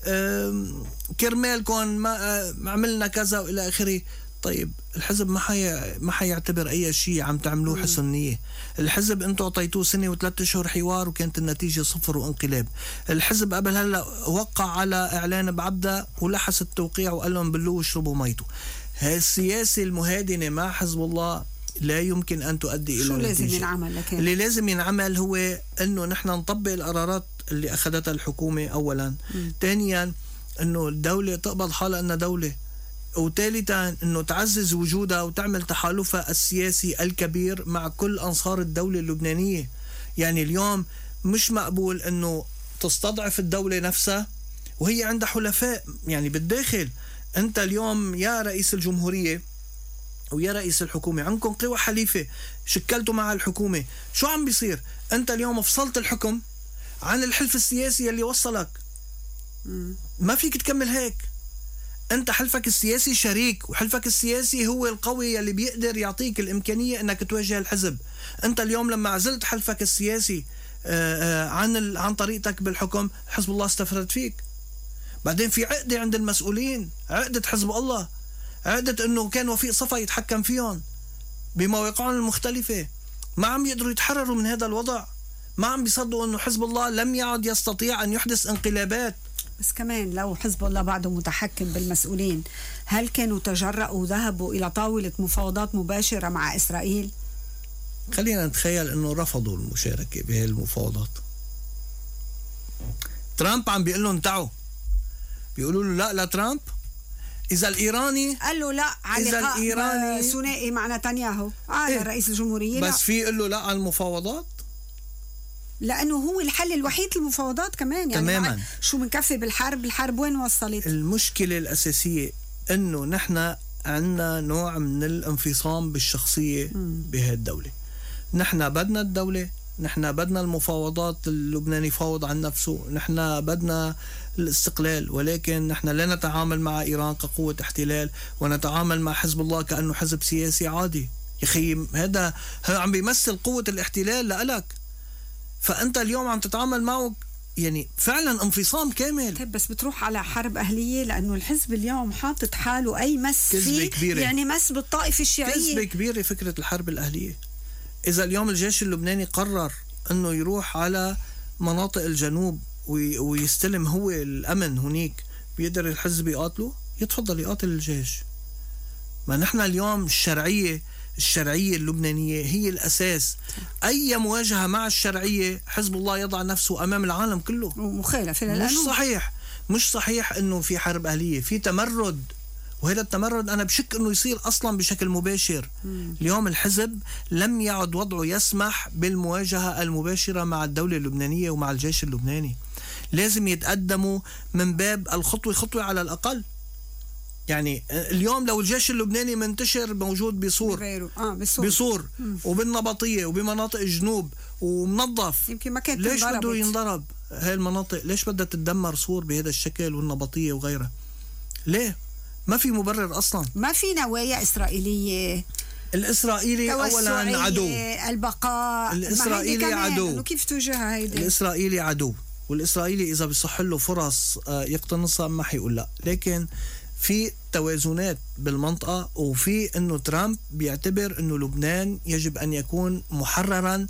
كرمالكم ما عملنا كذا والى اخره. طيب الحزب ما حي ما حيعتبر اي شيء عم تعملوه حسن نيه. الحزب انتم اعطيتوه سنه وثلاث اشهر حوار وكانت النتيجه صفر وانقلاب. الحزب قبل هلا وقع على اعلان بعبده ولحس التوقيع وقال لهم بلوا واشربوا ميته. هالسياسه المهادنه مع حزب الله لا يمكن أن تؤدي إلى شو نتيجة. لازم ينعمل لكن؟ اللي لازم ينعمل هو أنه نحن نطبق القرارات اللي أخذتها الحكومة أولا. ثانيا أنه الدولة تقبض حالها أنها دولة، وثالثا أنه تعزز وجودها وتعمل تحالفها السياسي الكبير مع كل أنصار الدولة اللبنانية. يعني اليوم مش مقبول أنه تستضعف الدولة نفسها وهي عندها حلفاء يعني بالداخل. أنت اليوم يا رئيس الجمهورية ويا رئيس الحكومة عندكم قوى حليفة شكلتوا مع الحكومة. شو عم بيصير؟ أنت اليوم فصلت الحكم عن الحلف السياسي اللي وصلك. ما فيك تكمل هيك. أنت حلفك السياسي شريك، وحلفك السياسي هو القوي اللي بيقدر يعطيك الإمكانية أنك تواجه الحزب. أنت اليوم لما عزلت حلفك السياسي عن عن طريقتك بالحكم، حزب الله استفرد فيك. بعدين في عقدة عند المسؤولين، عقدة حزب الله، عقدة أنه كان وفيق صفا يتحكم فيهم بمواقعهم المختلفة. ما عم يقدروا يتحرروا من هذا الوضع. ما عم بيصدقوا أنه حزب الله لم يعد يستطيع أن يحدث انقلابات. بس كمان لو حزب الله بعده متحكم بالمسؤولين، هل كانوا تجرؤوا وذهبوا إلى طاولة مفاوضات مباشرة مع إسرائيل؟ خلينا نتخيل أنه رفضوا المشاركة بهذه المفاوضات. ترامب عم بيقول لهم تعوا، بيقولوا له لا لا ترامب. إذا الإيراني قال له لا على إذا لقاء الإيراني ثنائي مع نتنياهو قال إيه؟ رئيس الجمهورية بس لا. في يقول له لا على المفاوضات، لأنه هو الحل الوحيد للمفاوضات كمان. يعني تماما. شو منكفي بالحرب؟ الحرب وين وصلت؟ المشكلة الأساسية أنه نحن عندنا نوع من الانفصام بالشخصية بهذه الدولة. نحن بدنا الدولة، نحن بدنا المفاوضات، اللبناني يفاوض عن نفسه، نحن بدنا الاستقلال، ولكن نحن لا نتعامل مع إيران كقوة احتلال ونتعامل مع حزب الله كأنه حزب سياسي عادي. يا أخي هذا عم بيمثل قوة الاحتلال لألك، فأنت اليوم عم تتعامل معه يعني فعلا انفصام كامل. طيب بس بتروح على حرب أهلية، لأنه الحزب اليوم حاطط حاله أي مس فيه كبيرة. يعني مس بالطائفة الشيعية. كذبة كبيرة فكرة الحرب الأهلية. إذا اليوم الجيش اللبناني قرر أنه يروح على مناطق الجنوب ويستلم هو الأمن هناك، بيقدر الحزب يقاتله؟ يتفضل يقاتل الجيش. ما نحن اليوم الشرعية الشرعية اللبنانية هي الأساس. أي مواجهة مع الشرعية حزب الله يضع نفسه أمام العالم كله. ومخالفة مش للقانون. صحيح، مش صحيح أنه في حرب أهلية، في تمرد. وهذا التمرد أنا بشك أنه يصير أصلا بشكل مباشر. مم. اليوم الحزب لم يعد وضعه يسمح بالمواجهة المباشرة مع الدولة اللبنانية ومع الجيش اللبناني. لازم يتقدموا من باب الخطوة خطوة على الأقل. يعني اليوم لو الجيش اللبناني منتشر موجود بصور آه بصور, بصور وبالنبطية وبمناطق الجنوب ومنظف، يمكن ما كانت ليش بده ينضرب هاي المناطق؟ ليش بدها تتدمر صور بهذا الشكل والنبطية وغيرها؟ ليه؟ ما في مبرر أصلا. ما في نوايا إسرائيلية. الإسرائيلي أولا عدو، البقاء الإسرائيلي عدو. كيف توجهها هيدي؟ الإسرائيلي عدو، والإسرائيلي إذا بيصح له فرص يقتنصها ما حيقول لا. لكن في توازنات بالمنطقة، وفي أنه ترامب بيعتبر أنه لبنان يجب أن يكون محررا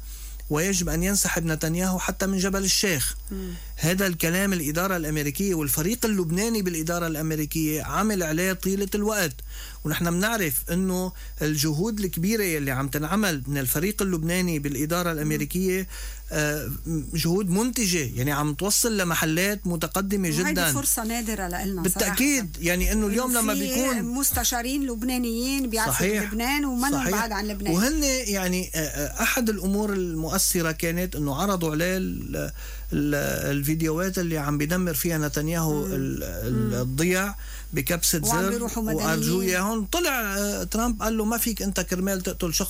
ويجب أن ينسحب نتنياهو حتى من جبل الشيخ. م. هذا الكلام الإدارة الأمريكية والفريق اللبناني بالإدارة الأمريكية عمل عليه طيلة الوقت، ونحن بنعرف أنه الجهود الكبيرة اللي عم تنعمل من الفريق اللبناني بالإدارة الأمريكية جهود منتجة، يعني عم توصل لمحلات متقدمة جدا. هذه فرصة نادرة لنا بالتأكيد صراحة. يعني أنه اليوم لما بيكون مستشارين لبنانيين بيعرفوا لبنان ومنهم بعد عن لبنان، وهن يعني أحد الأمور المؤثرة كانت أنه عرضوا عليه الفيديوهات اللي عم بدمر فيها نتنياهو الضيع بكبسة زر وأرجوه ياهن. طلع ترامب قال له ما فيك أنت كرمال تقتل شخص